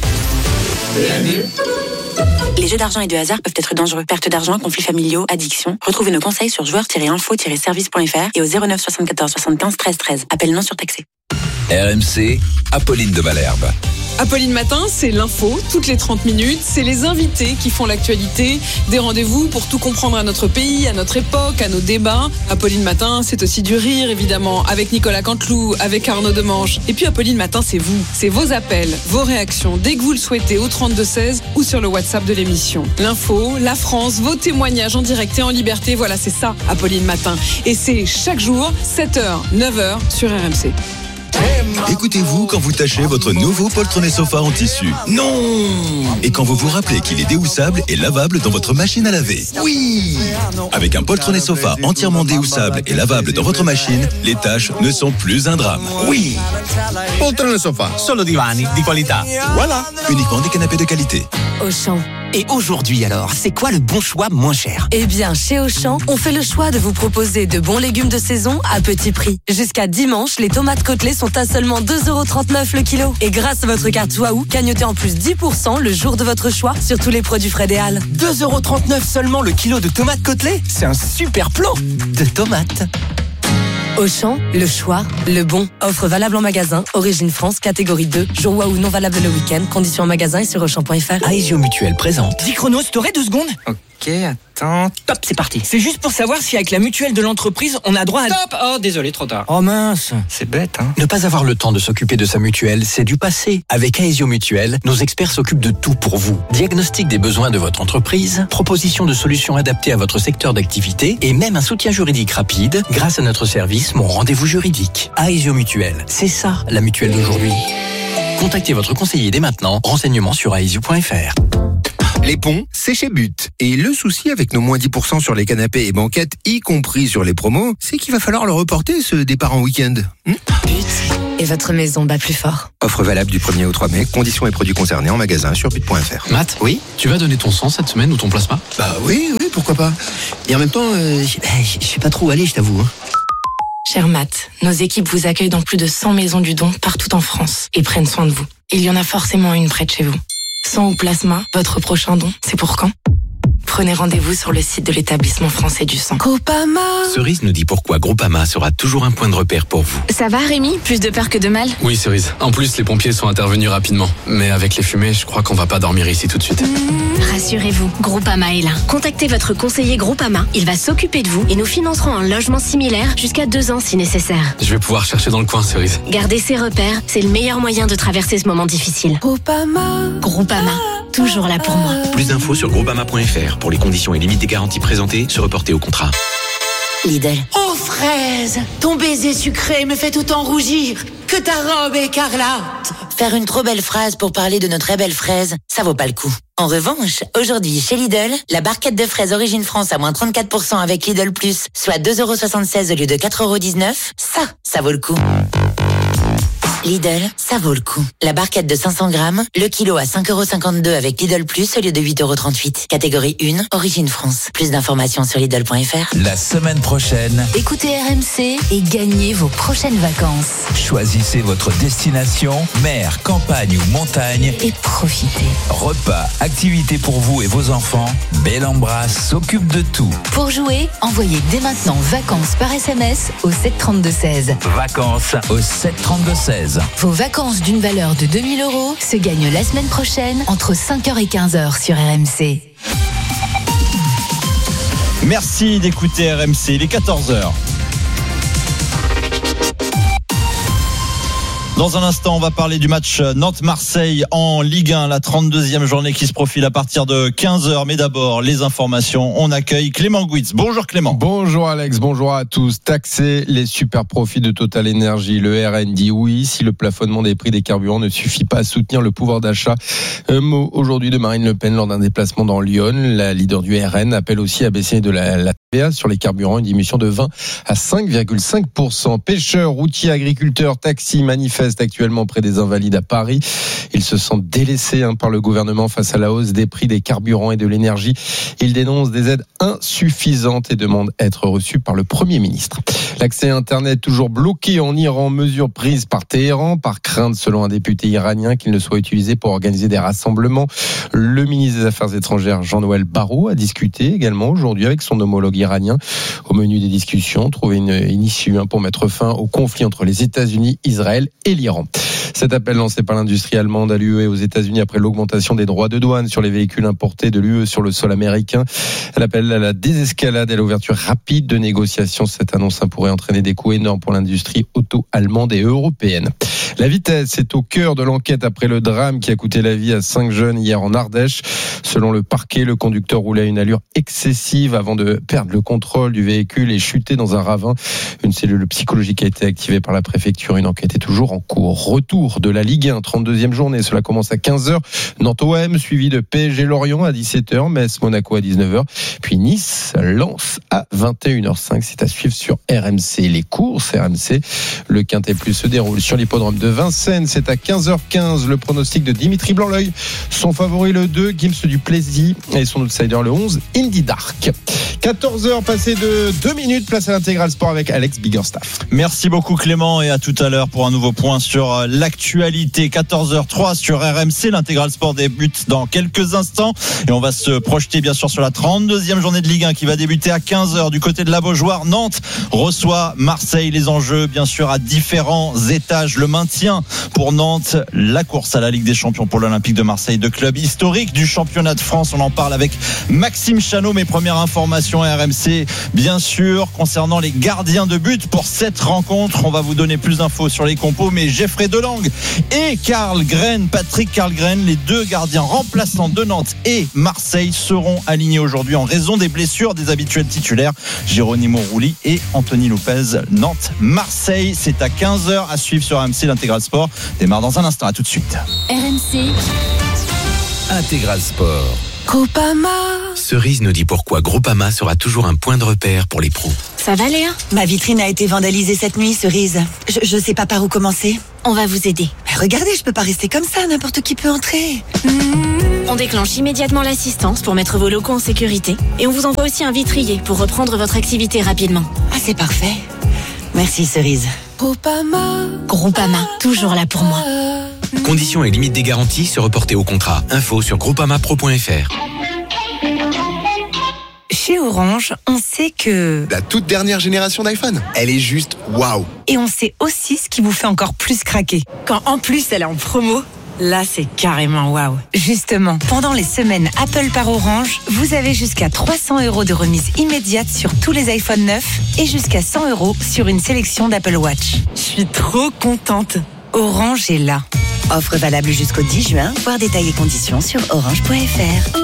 Les jeux d'argent et de hasard peuvent être dangereux. Perte d'argent, conflits familiaux, addiction. Retrouvez nos conseils sur joueurs-info-service.fr et au 09 74 75 13 13. Appel non surtaxé. RMC, Apolline de Malherbe. Apolline Matin, c'est l'info, toutes les 30 minutes. C'est les invités qui font l'actualité. Des rendez-vous pour tout comprendre à notre pays, à notre époque, à nos débats. Apolline Matin, c'est aussi du rire, évidemment, avec Nicolas Canteloup, avec Arnaud Demange. Et puis Apolline Matin, c'est vous. C'est vos appels, vos réactions, dès que vous le souhaitez, au 32-16 ou sur le WhatsApp de l'émission. L'info, la France, vos témoignages en direct et en liberté. Voilà, c'est ça, Apolline Matin. Et c'est chaque jour, 7h, 9h sur RMC. Écoutez-vous quand vous tâchez votre nouveau poltronné sofa en tissu. Non! Et quand vous vous rappelez qu'il est déhoussable et lavable dans votre machine à laver. Oui! Avec un poltronné sofa entièrement déhoussable et lavable dans votre machine, les tâches ne sont plus un drame. Oui! Poltronné sofa, solo divani di qualità. Voilà! Uniquement des canapés de qualité. Auchan. Et aujourd'hui alors, c'est quoi le bon choix moins cher? Eh bien, chez Auchan, on fait le choix de vous proposer de bons légumes de saison à petit prix. Jusqu'à dimanche, les tomates côtelées sont à seulement 2,39€ le kilo. Et grâce à votre carte Waouh, cagnotez en plus 10% le jour de votre choix sur tous les produits Frédéal. 2,39€ seulement le kilo de tomates côtelées? C'est un super plan de tomates. Auchan, le choix, le bon. Offre valable en magasin, Origine France, catégorie 2. Jour Waouh non valable le week-end. Conditions en magasin et sur Auchan.fr. Aesio Mutuel présente. 10 chronos, t'aurais 2 secondes? Ok, attends. Attends, top, c'est parti. C'est juste pour savoir si avec la mutuelle de l'entreprise, on a droit à... Stop! Oh, désolé, trop tard. Oh mince. C'est bête, hein. Ne pas avoir le temps de s'occuper de sa mutuelle, c'est du passé. Avec Aesio Mutuelle, nos experts s'occupent de tout pour vous. Diagnostic des besoins de votre entreprise, proposition de solutions adaptées à votre secteur d'activité et même un soutien juridique rapide grâce à notre service Mon Rendez-vous Juridique. Aesio Mutuelle, c'est ça la mutuelle d'aujourd'hui. Contactez votre conseiller dès maintenant. Renseignements sur aesio.fr. Les ponts, c'est chez But. Et le souci avec nos moins 10% sur les canapés et banquettes, y compris sur les promos, c'est qu'il va falloir le reporter, ce départ en week-end. But et votre maison bat plus fort. Offre valable du 1er au 3 mai. Conditions et produits concernés en magasin sur but.fr. Matt, oui, tu vas donner ton sang cette semaine ou ton plasma? Bah oui, pourquoi pas. Et en même temps, je sais pas trop où aller, je t'avoue. Cher Matt, nos équipes vous accueillent dans plus de 100 maisons du don partout en France et prennent soin de vous. Il y en a forcément une près de chez vous. Sang ou plasma, votre prochain don, c'est pour quand? Prenez rendez-vous sur le site de l'établissement français du sang. Groupama. Cerise nous dit pourquoi Groupama sera toujours un point de repère pour vous. Ça va Rémi? Plus de peur que de mal? Oui, Cerise. En plus, les pompiers sont intervenus rapidement. Mais avec les fumées, je crois qu'on va pas dormir ici tout de suite. Rassurez-vous, Groupama est là. Contactez votre conseiller Groupama. Il va s'occuper de vous et nous financerons un logement similaire jusqu'à 2 ans si nécessaire. Je vais pouvoir chercher dans le coin, Cerise. Gardez ses repères, c'est le meilleur moyen de traverser ce moment difficile. Groupama, toujours là pour moi. Plus d'infos sur groupama.fr. Pour les conditions et limites des garanties présentées, se reporter au contrat. Lidl. Oh fraise, ton baiser sucré me fait tout en rougir. Que ta robe écarlate. Faire une trop belle phrase pour parler de notre très belle fraise, ça vaut pas le coup. En revanche, aujourd'hui chez Lidl, la barquette de fraises Origine France à moins 34% avec Lidl Plus, soit 2,76€ au lieu de 4,19€, ça vaut le coup. Lidl, ça vaut le coup. La barquette de 500 grammes, le kilo à 5,52€ avec Lidl Plus au lieu de 8,38€. Catégorie 1, Origine France. Plus d'informations sur Lidl.fr. La semaine prochaine, Écoutez RMC et gagnez vos prochaines vacances. choisissez votre destination, mer, campagne ou montagne. Et profitez. Repas, activités pour vous et vos enfants. Bellambra s'occupe de tout. Pour jouer, envoyez dès maintenant vacances par SMS au 732-16. Vacances au 732-16. Vos vacances d'une valeur de 2 000 € se gagnent la semaine prochaine entre 5h et 15h sur RMC. Merci d'écouter RMC, il est 14h. Dans un instant, on va parler du match Nantes-Marseille en Ligue 1, la 32e journée qui se profile à partir de 15h. Mais d'abord, les informations. On accueille Clément Gouitz. Bonjour Clément. Bonjour Alex, bonjour à tous. Taxer les super profits de Total Energy. Le RN dit oui si le plafonnement des prix des carburants ne suffit pas à soutenir le pouvoir d'achat. Mot aujourd'hui de Marine Le Pen lors d'un déplacement dans Lyon. La leader du RN appelle aussi à baisser de la TVA sur les carburants, une diminution de 20 à 5,5%. Pêcheurs, routiers, agriculteurs, taxis manifestent actuellement près des Invalides à Paris. Ils se sentent délaissés par le gouvernement face à la hausse des prix des carburants et de l'énergie. Ils dénoncent des aides insuffisantes et demandent à être reçus par le Premier ministre. L'accès à Internet toujours bloqué en Iran, mesure prise par Téhéran, par crainte selon un député iranien qu'il ne soit utilisé pour organiser des rassemblements. Le ministre des Affaires étrangères Jean-Noël Barrot a discuté également aujourd'hui avec son homologue iranien. Au menu des discussions, trouver une issue pour mettre fin au conflit entre les États-Unis, Israël et l'Iran. Cet appel lancé par l'industrie allemande à l'UE et aux États-Unis après l'augmentation des droits de douane sur les véhicules importés de l'UE sur le sol américain. Elle appelle à la désescalade et à l'ouverture rapide de négociations. Cette annonce pourrait entraîner des coûts énormes pour l'industrie auto-allemande et européenne. La vitesse est au cœur de l'enquête après le drame qui a coûté la vie à 5 jeunes hier en Ardèche. Selon le parquet, le conducteur roulait à une allure excessive avant de perdre le contrôle du véhicule et chuter dans un ravin. Une cellule psychologique a été activée par la préfecture. Une enquête est toujours en cours. Retour de la Ligue 1, 32e journée. Cela commence à 15h. Nantes-OM suivi de PSG-Lorient à 17h. Metz-Monaco à 19h. Puis Nice-Lens à 21h05. C'est à suivre sur RMC. Les courses RMC. Le Quintet Plus se déroule sur l'hippodrome de Vincennes. C'est à 15h15. Le pronostic de Dimitri Blanc-L'Oeil. Son favori le 2, Gims du Plessis. Et son outsider le 11, Indy Dark. 14h passé de 2 minutes, place à l'intégral sport avec Alex Biggerstaff. Merci beaucoup Clément et à tout à l'heure pour un nouveau point sur l'actualité. 14h03 sur RMC, l'intégral sport débute dans quelques instants et on va se projeter bien sûr sur la 32e journée de Ligue 1 qui va débuter à 15h du côté de la Beaujoire. Nantes reçoit Marseille, les enjeux bien sûr à différents étages, le maintien pour Nantes, la course à la Ligue des Champions pour l'Olympique de Marseille, de club historique du championnat de France. On en parle avec Maxime Chanot. Mes premières informations à RMC bien sûr concernant les gardiens de but pour cette rencontre. On va vous donner plus d'infos sur les compos, mais Geoffrey Delang et Patrick Karlgren, les deux gardiens remplaçants de Nantes et Marseille seront alignés aujourd'hui en raison des blessures des habituels titulaires Geronimo Rulli et Anthony Lopez. Nantes-Marseille, c'est à 15h à suivre sur RMC. L'Intégral Sport démarre dans un instant. À tout de suite. RMC Intégral Sport. Groupama. Cerise nous dit pourquoi Groupama sera toujours un point de repère pour les pros. Ça va Léa ? Ma vitrine a été vandalisée cette nuit, Cerise. Je sais pas par où commencer. On va vous aider. Mais regardez, je peux pas rester comme ça, n'importe qui peut entrer. On déclenche immédiatement l'assistance pour mettre vos locaux en sécurité et on vous envoie aussi un vitrier pour reprendre votre activité rapidement. Ah, c'est parfait. Merci Cerise. Groupama, toujours là pour moi. Conditions et limites des garanties se reporter au contrat. Info sur groupamapro.fr. Chez Orange, on sait que... La toute dernière génération d'iPhone, elle est juste waouh. Et on sait aussi ce qui vous fait encore plus craquer. Quand en plus elle est en promo, là c'est carrément waouh. Justement, pendant les semaines Apple par Orange, vous avez jusqu'à 300 € de remise immédiate sur tous les iPhone 9 et jusqu'à 100 € sur une sélection d'Apple Watch. Je suis trop contente. Orange est là. Offre valable jusqu'au 10 juin, voir détails et conditions sur orange.fr.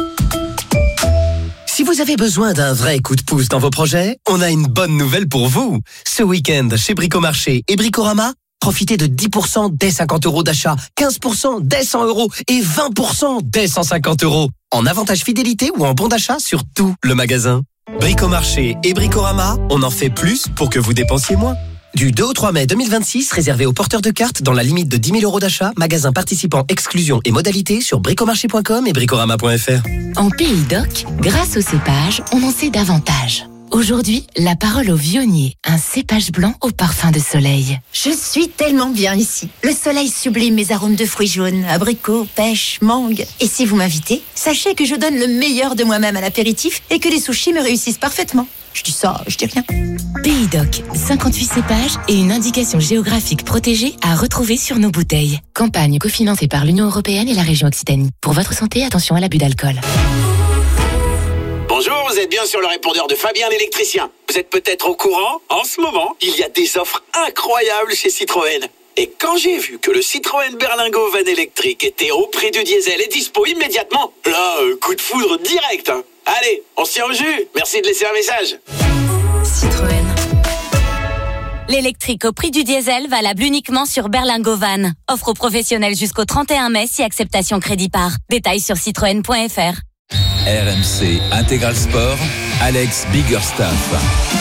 Si vous avez besoin d'un vrai coup de pouce dans vos projets, on a une bonne nouvelle pour vous. Ce week-end, chez Bricomarché et Bricorama, profitez de 10% dès 50 € d'achat, 15% dès 100 € et 20% dès 150 €. En avantage fidélité ou en bon d'achat sur tout le magasin. Bricomarché et Bricorama, on en fait plus pour que vous dépensiez moins. Du 2 au 3 mai 2026, réservé aux porteurs de cartes dans la limite de 10 000 € d'achat, magasin participant, exclusion et modalités sur bricomarché.com et bricorama.fr. En Pays d'Oc, grâce au cépage, on en sait davantage. Aujourd'hui, la parole au Vionnier, un cépage blanc au parfum de soleil. Je suis tellement bien ici. Le soleil sublime mes arômes de fruits jaunes, abricots, pêche, mangue. Et si vous m'invitez, sachez que je donne le meilleur de moi-même à l'apéritif et que les sushis me réussissent parfaitement. Je dis ça, je dis rien. Pays d'Oc, 58 cépages et une indication géographique protégée à retrouver sur nos bouteilles. Campagne cofinancée par l'Union européenne et la région Occitanie. Pour votre santé, attention à l'abus d'alcool. Bonjour, vous êtes bien sur le répondeur de Fabien l'électricien. Vous êtes peut-être au courant, en ce moment, il y a des offres incroyables chez Citroën. Et quand j'ai vu que le Citroën Berlingo Van électrique était au prix du diesel et dispo immédiatement, là, coup de foudre direct. Allez, on se tient au jus. Merci de laisser un message. Citroën. L'électrique au prix du diesel valable uniquement sur Berlingo Van. Offre aux professionnels jusqu'au 31 mai si acceptation crédit par. Détails sur citroën.fr. RMC Intégral Sport, Alex Biggerstaff.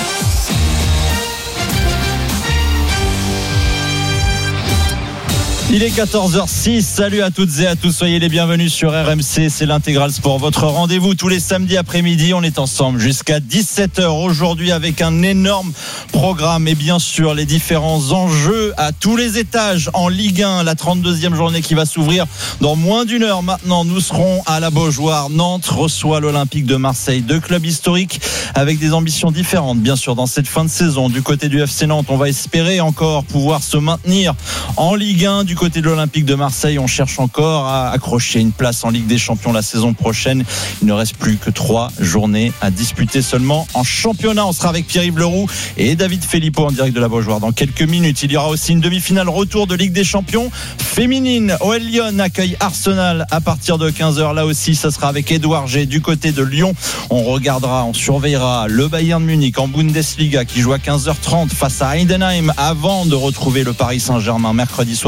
Il est 14h06, salut à toutes et à tous, soyez les bienvenus sur RMC, c'est l'Intégral Sport, votre rendez-vous tous les samedis après-midi, on est ensemble jusqu'à 17h aujourd'hui avec un énorme programme et bien sûr les différents enjeux à tous les étages en Ligue 1, la 32e journée qui va s'ouvrir dans moins d'une heure maintenant. Nous serons à la Beaujoire, Nantes reçoit l'Olympique de Marseille, deux clubs historiques avec des ambitions différentes bien sûr dans cette fin de saison. Du côté du FC Nantes, on va espérer encore pouvoir se maintenir en Ligue 1. Du côté de l'Olympique de Marseille, on cherche encore à accrocher une place en Ligue des Champions la saison prochaine. Il ne reste plus que 3 journées à disputer seulement en championnat. On sera avec Pierre-Yves Leroux et David Filippo en direct de la Beaujoire dans quelques minutes. Il y aura aussi une demi-finale retour de Ligue des Champions féminine. OL Lyon accueille Arsenal à partir de 15h. Là aussi, ça sera avec Édouard G du côté de Lyon. On regardera, on surveillera le Bayern Munich en Bundesliga qui joue à 15h30 face à Heidenheim avant de retrouver le Paris Saint-Germain mercredi soir prochain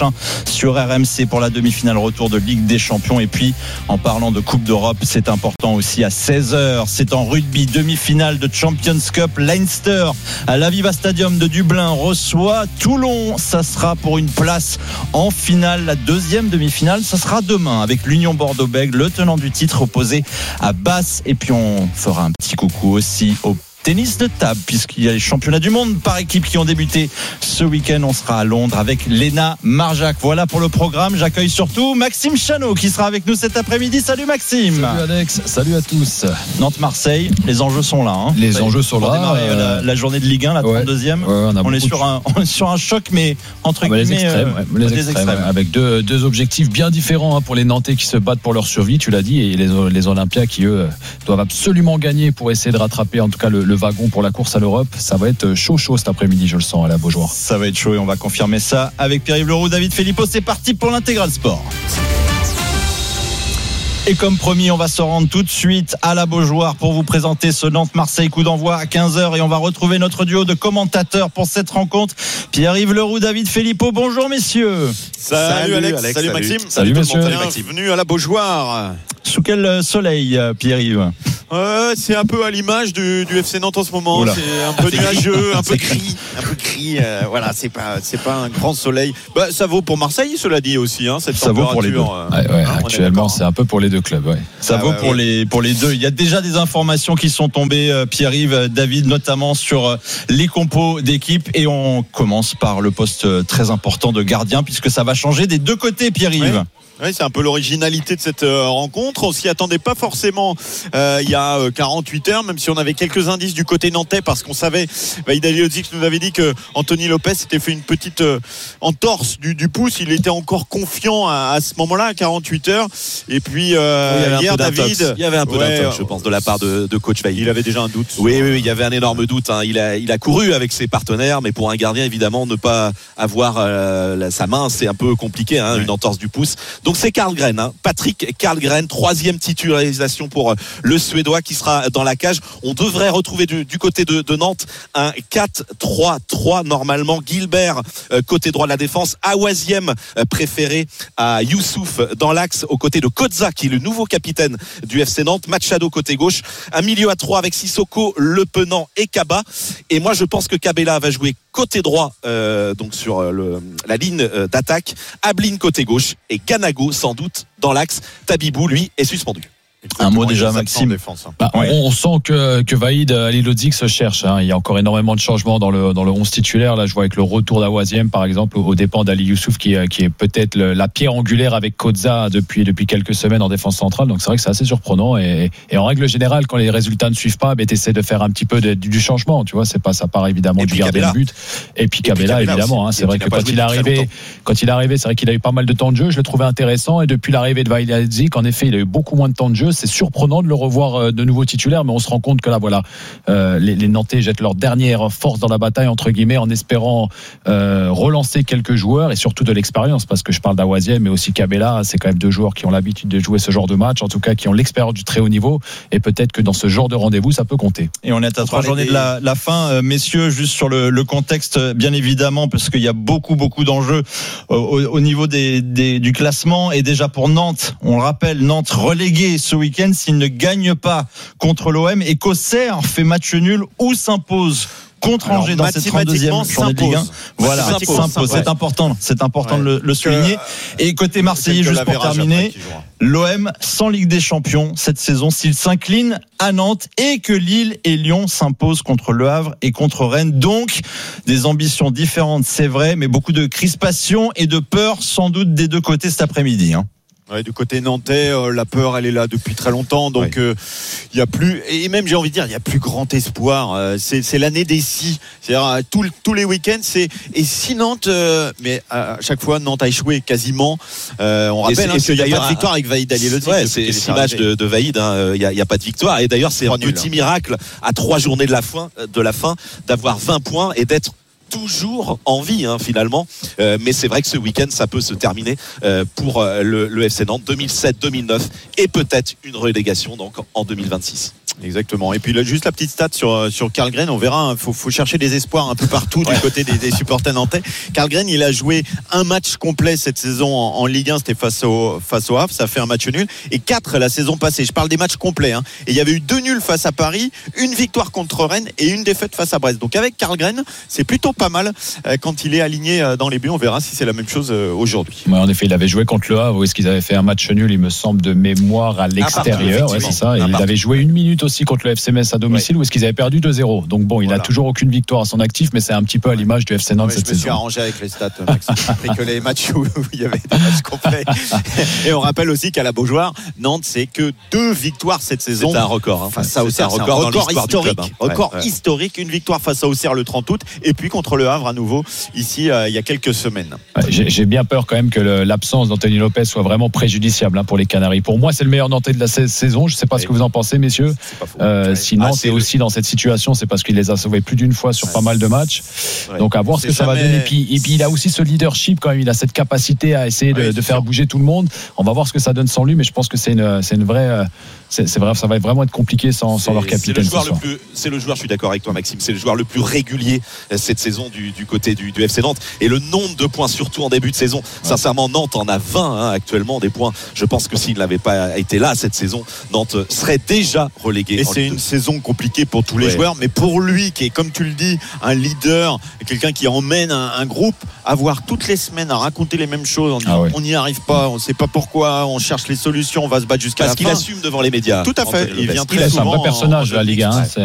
demain sur RMC pour la demi-finale retour de Ligue des Champions. Et puis, en parlant de Coupe d'Europe, c'est important aussi à 16h. C'est en rugby, demi-finale de Champions Cup. Leinster à l'Aviva Stadium de Dublin reçoit Toulon. Ça sera pour une place en finale. La deuxième demi-finale, ça sera demain avec l'Union Bordeaux-Bègles, le tenant du titre, opposé à Basse. Et puis on fera un petit coucou aussi au tennis de table, puisqu'il y a les championnats du monde par équipe qui ont débuté ce week-end. On sera à Londres avec Léna Marjac. Voilà pour le programme. J'accueille surtout Maxime Chanot qui sera avec nous cet après-midi. Salut Maxime. Salut Alex, salut à tous. Nantes-Marseille, les enjeux sont là. Les enjeux sont là. Démarrer la journée de Ligue 1, la 32e. On est sur un choc, mais entre guillemets les extrêmes. Avec deux objectifs bien différents pour les Nantais qui se battent pour leur survie, tu l'as dit, et les Olympiens qui, eux, doivent absolument gagner pour essayer de rattraper en tout cas le wagon pour la course à l'Europe. Ça va être chaud cet après-midi, je le sens, à la Beaujoire. Ça va être chaud et on va confirmer ça avec Pierre-Yves Leroux, David Filippo. C'est parti pour l'intégral sport. Et comme promis, on va se rendre tout de suite à la Beaujoire pour vous présenter ce Nantes-Marseille, coup d'envoi à 15h, et on va retrouver notre duo de commentateurs pour cette rencontre. Pierre-Yves Leroux, David Filippo, bonjour messieurs. Salut Alex, salut Maxime. Salut messieurs. Bienvenue à la Beaujoire. Sous quel soleil, Pierre-Yves? C'est un peu à l'image du FC Nantes en ce moment. Oula. C'est un peu nuageux, un peu gris. Voilà, c'est pas un grand soleil. Ça vaut pour Marseille, cela dit aussi. Cette ça vaut pour les deux. Actuellement, c'est un peu pour les deux clubs. Ouais. Ça vaut pour les deux. Il y a déjà des informations qui sont tombées, Pierre-Yves, David, notamment sur les compos d'équipe. Et on commence par le poste très important de gardien, puisque ça va changer des deux côtés, Pierre-Yves. Oui, c'est un peu l'originalité de cette rencontre. On s'y attendait pas forcément il y a 48 heures, même si on avait quelques indices du côté nantais, parce qu'on savait, Vaïd Aliodzik nous avait dit que Anthony Lopez s'était fait une petite entorse du pouce. Il était encore confiant à ce moment-là, à 48 heures. Et puis hier, David, il y avait un peu d'intox, je pense, de la part de coach Vaïd. Il avait déjà un doute. Oui, il y avait un énorme doute. Il a couru avec ses partenaires, mais pour un gardien, évidemment, ne pas avoir sa main, c'est un peu compliqué, une entorse du pouce. Donc c'est Karlgren, Patrick Karlgren, 3e titularisation pour le Suédois qui sera dans la cage. On devrait retrouver du côté de Nantes un 4-3-3 normalement. Gilbert côté droit de la défense, Awaziem préféré à Youssouf dans l'axe aux côtés de Kozza qui est le nouveau capitaine du FC Nantes. Machado côté gauche, un milieu à 3 avec Sissoko, Le Penant et Kaba. Et moi je pense que Kabela va jouer côté droit, donc sur la ligne d'attaque, Ablin côté gauche et Ganago sans doute dans l'axe. Tabibou lui est suspendu. Un mot déjà, Maxime. On sent que Vaïd Aliodzik se cherche. Il y a encore énormément de changements dans le 11 titulaire. Là, je vois avec le retour d'Awaziem, par exemple, aux dépens d'Ali Youssouf, qui est peut-être la pierre angulaire avec Kozza depuis quelques semaines en défense centrale. Donc c'est vrai que c'est assez surprenant. Et en règle générale, quand les résultats ne suivent pas, t'essaies de faire un petit peu du changement. Tu vois, c'est pas ça part évidemment du gardien de but. Et puis Kabela, évidemment. C'est vrai que quand il est arrivé, c'est vrai qu'il a eu pas mal de temps de jeu. Je l'ai trouvé intéressant. Et depuis l'arrivée de Vaïd Aliodzik, en effet, il a eu beaucoup moins de temps de jeu. C'est surprenant de le revoir de nouveau titulaire, mais on se rend compte que là, voilà, les Nantais jettent leur dernière force dans la bataille, entre guillemets, en espérant relancer quelques joueurs et surtout de l'expérience, parce que je parle d'Awaziem, mais aussi Kabela, c'est quand même deux joueurs qui ont l'habitude de jouer ce genre de match, en tout cas qui ont l'expérience du très haut niveau, et peut-être que dans ce genre de rendez-vous, ça peut compter. Et on est à 3 journées de la fin, messieurs, juste sur le contexte, bien évidemment, parce qu'il y a beaucoup d'enjeux au niveau du classement, et déjà pour Nantes, on le rappelle, Nantes relégué ce week-end s'il ne gagne pas contre l'OM, et qu'Auxerre fait match nul ou s'impose contre Angers dans cette 32e journée de Ligue 1. Voilà, s'impose. C'est important de le souligner. Et côté Marseillais, juste pour terminer, l'OM sans Ligue des Champions cette saison, s'il s'incline à Nantes et que Lille et Lyon s'imposent contre Le Havre et contre Rennes. Donc, des ambitions différentes, c'est vrai, mais beaucoup de crispation et de peur sans doute des deux côtés cet après-midi. Ouais, du côté nantais, la peur, elle est là depuis très longtemps. Donc, il y a plus, et même j'ai envie de dire, il y a plus grand espoir. C'est l'année des si. C'est-à-dire tous les week-ends, et si Nantes, mais à chaque fois Nantes a échoué quasiment. On rappelle qu'il n'y a pas de victoire avec Vaïd Aliodzik. Ouais, c'est l'image de Vaïd. Il y a pas de victoire. Et d'ailleurs, c'est un petit miracle à 3 journées de la fin d'avoir 20 points et d'être toujours en vie finalement, mais c'est vrai que ce week-end ça peut se terminer pour le FC Nantes 2007-2009 et peut-être une relégation donc en 2026. Exactement. Et puis là, juste la petite stat sur Karlgren, on verra. Faut chercher des espoirs un peu partout du côté des supporters nantais. Karlgren, il a joué un match complet cette saison en Ligue 1, c'était face au Havre, ça fait un match nul, et 4 la saison passée. Je parle des matchs complets. Hein. Et il y avait eu 2 nuls face à Paris, une victoire contre Rennes et une défaite face à Brest. Donc avec Karlgren, c'est plutôt pas mal quand il est aligné dans les buts. On verra si c'est la même chose aujourd'hui. Ouais, en effet, il avait joué contre le Havre, où est-ce qu'ils avaient fait un match nul, il me semble, de mémoire à l'extérieur. Ouais, c'est ça. Et il avait joué une minute aussi contre le FC Metz à domicile, où est-ce qu'ils avaient perdu 2-0. Donc bon, il a toujours aucune victoire à son actif, mais c'est un petit peu à l'image du FC Nantes cette saison. Je me suis arrangé avec les stats, Maxime. J'ai pris que les matchs où il y avait des matchs complets. Et on rappelle aussi qu'à la Beaujoire, Nantes, c'est que 2 victoires cette saison. C'est un record. Enfin, ça aussi, c'est un record historique. Club, hein. Record historique. Une victoire face à Auxerre le 30 août, et puis contre le Havre à nouveau ici il y a quelques semaines. Ouais, j'ai bien peur quand même que l'absence d'Anthony Lopez soit vraiment préjudiciable pour les Canaries. Pour moi, c'est le meilleur Nantais de la saison. Je ne sais pas ce que vous en pensez, messieurs. Si Nantes est aussi dans cette situation, c'est parce qu'il les a sauvés plus d'une fois sur pas mal de matchs. Donc à voir ce que ça va donner. Et puis il a aussi ce leadership quand même. Il a cette capacité à essayer de faire bouger tout le monde. On va voir ce que ça donne sans lui, mais je pense que c'est une vraie. C'est vrai, ça va vraiment être compliqué sans leur capitaine. C'est le joueur, je suis d'accord avec toi, Maxime, c'est le joueur le plus régulier cette saison du côté du FC Nantes. Et le nombre de points, surtout en début de saison, sincèrement, Nantes en a 20 actuellement, des points. Je pense que s'il n'avait pas été là cette saison, Nantes serait déjà relégué. Et c'est une saison compliquée pour tous les joueurs, mais pour lui, qui est, comme tu le dis, un leader, quelqu'un qui emmène un groupe, avoir toutes les semaines à raconter les mêmes choses en disant on n'y arrive pas, on ne sait pas pourquoi, on cherche les solutions, on va se battre jusqu'à la fin. Parce qu'il assume devant les médias. Tout à fait. Il vient très souvent. C'est un vrai personnage de la Ligue 1.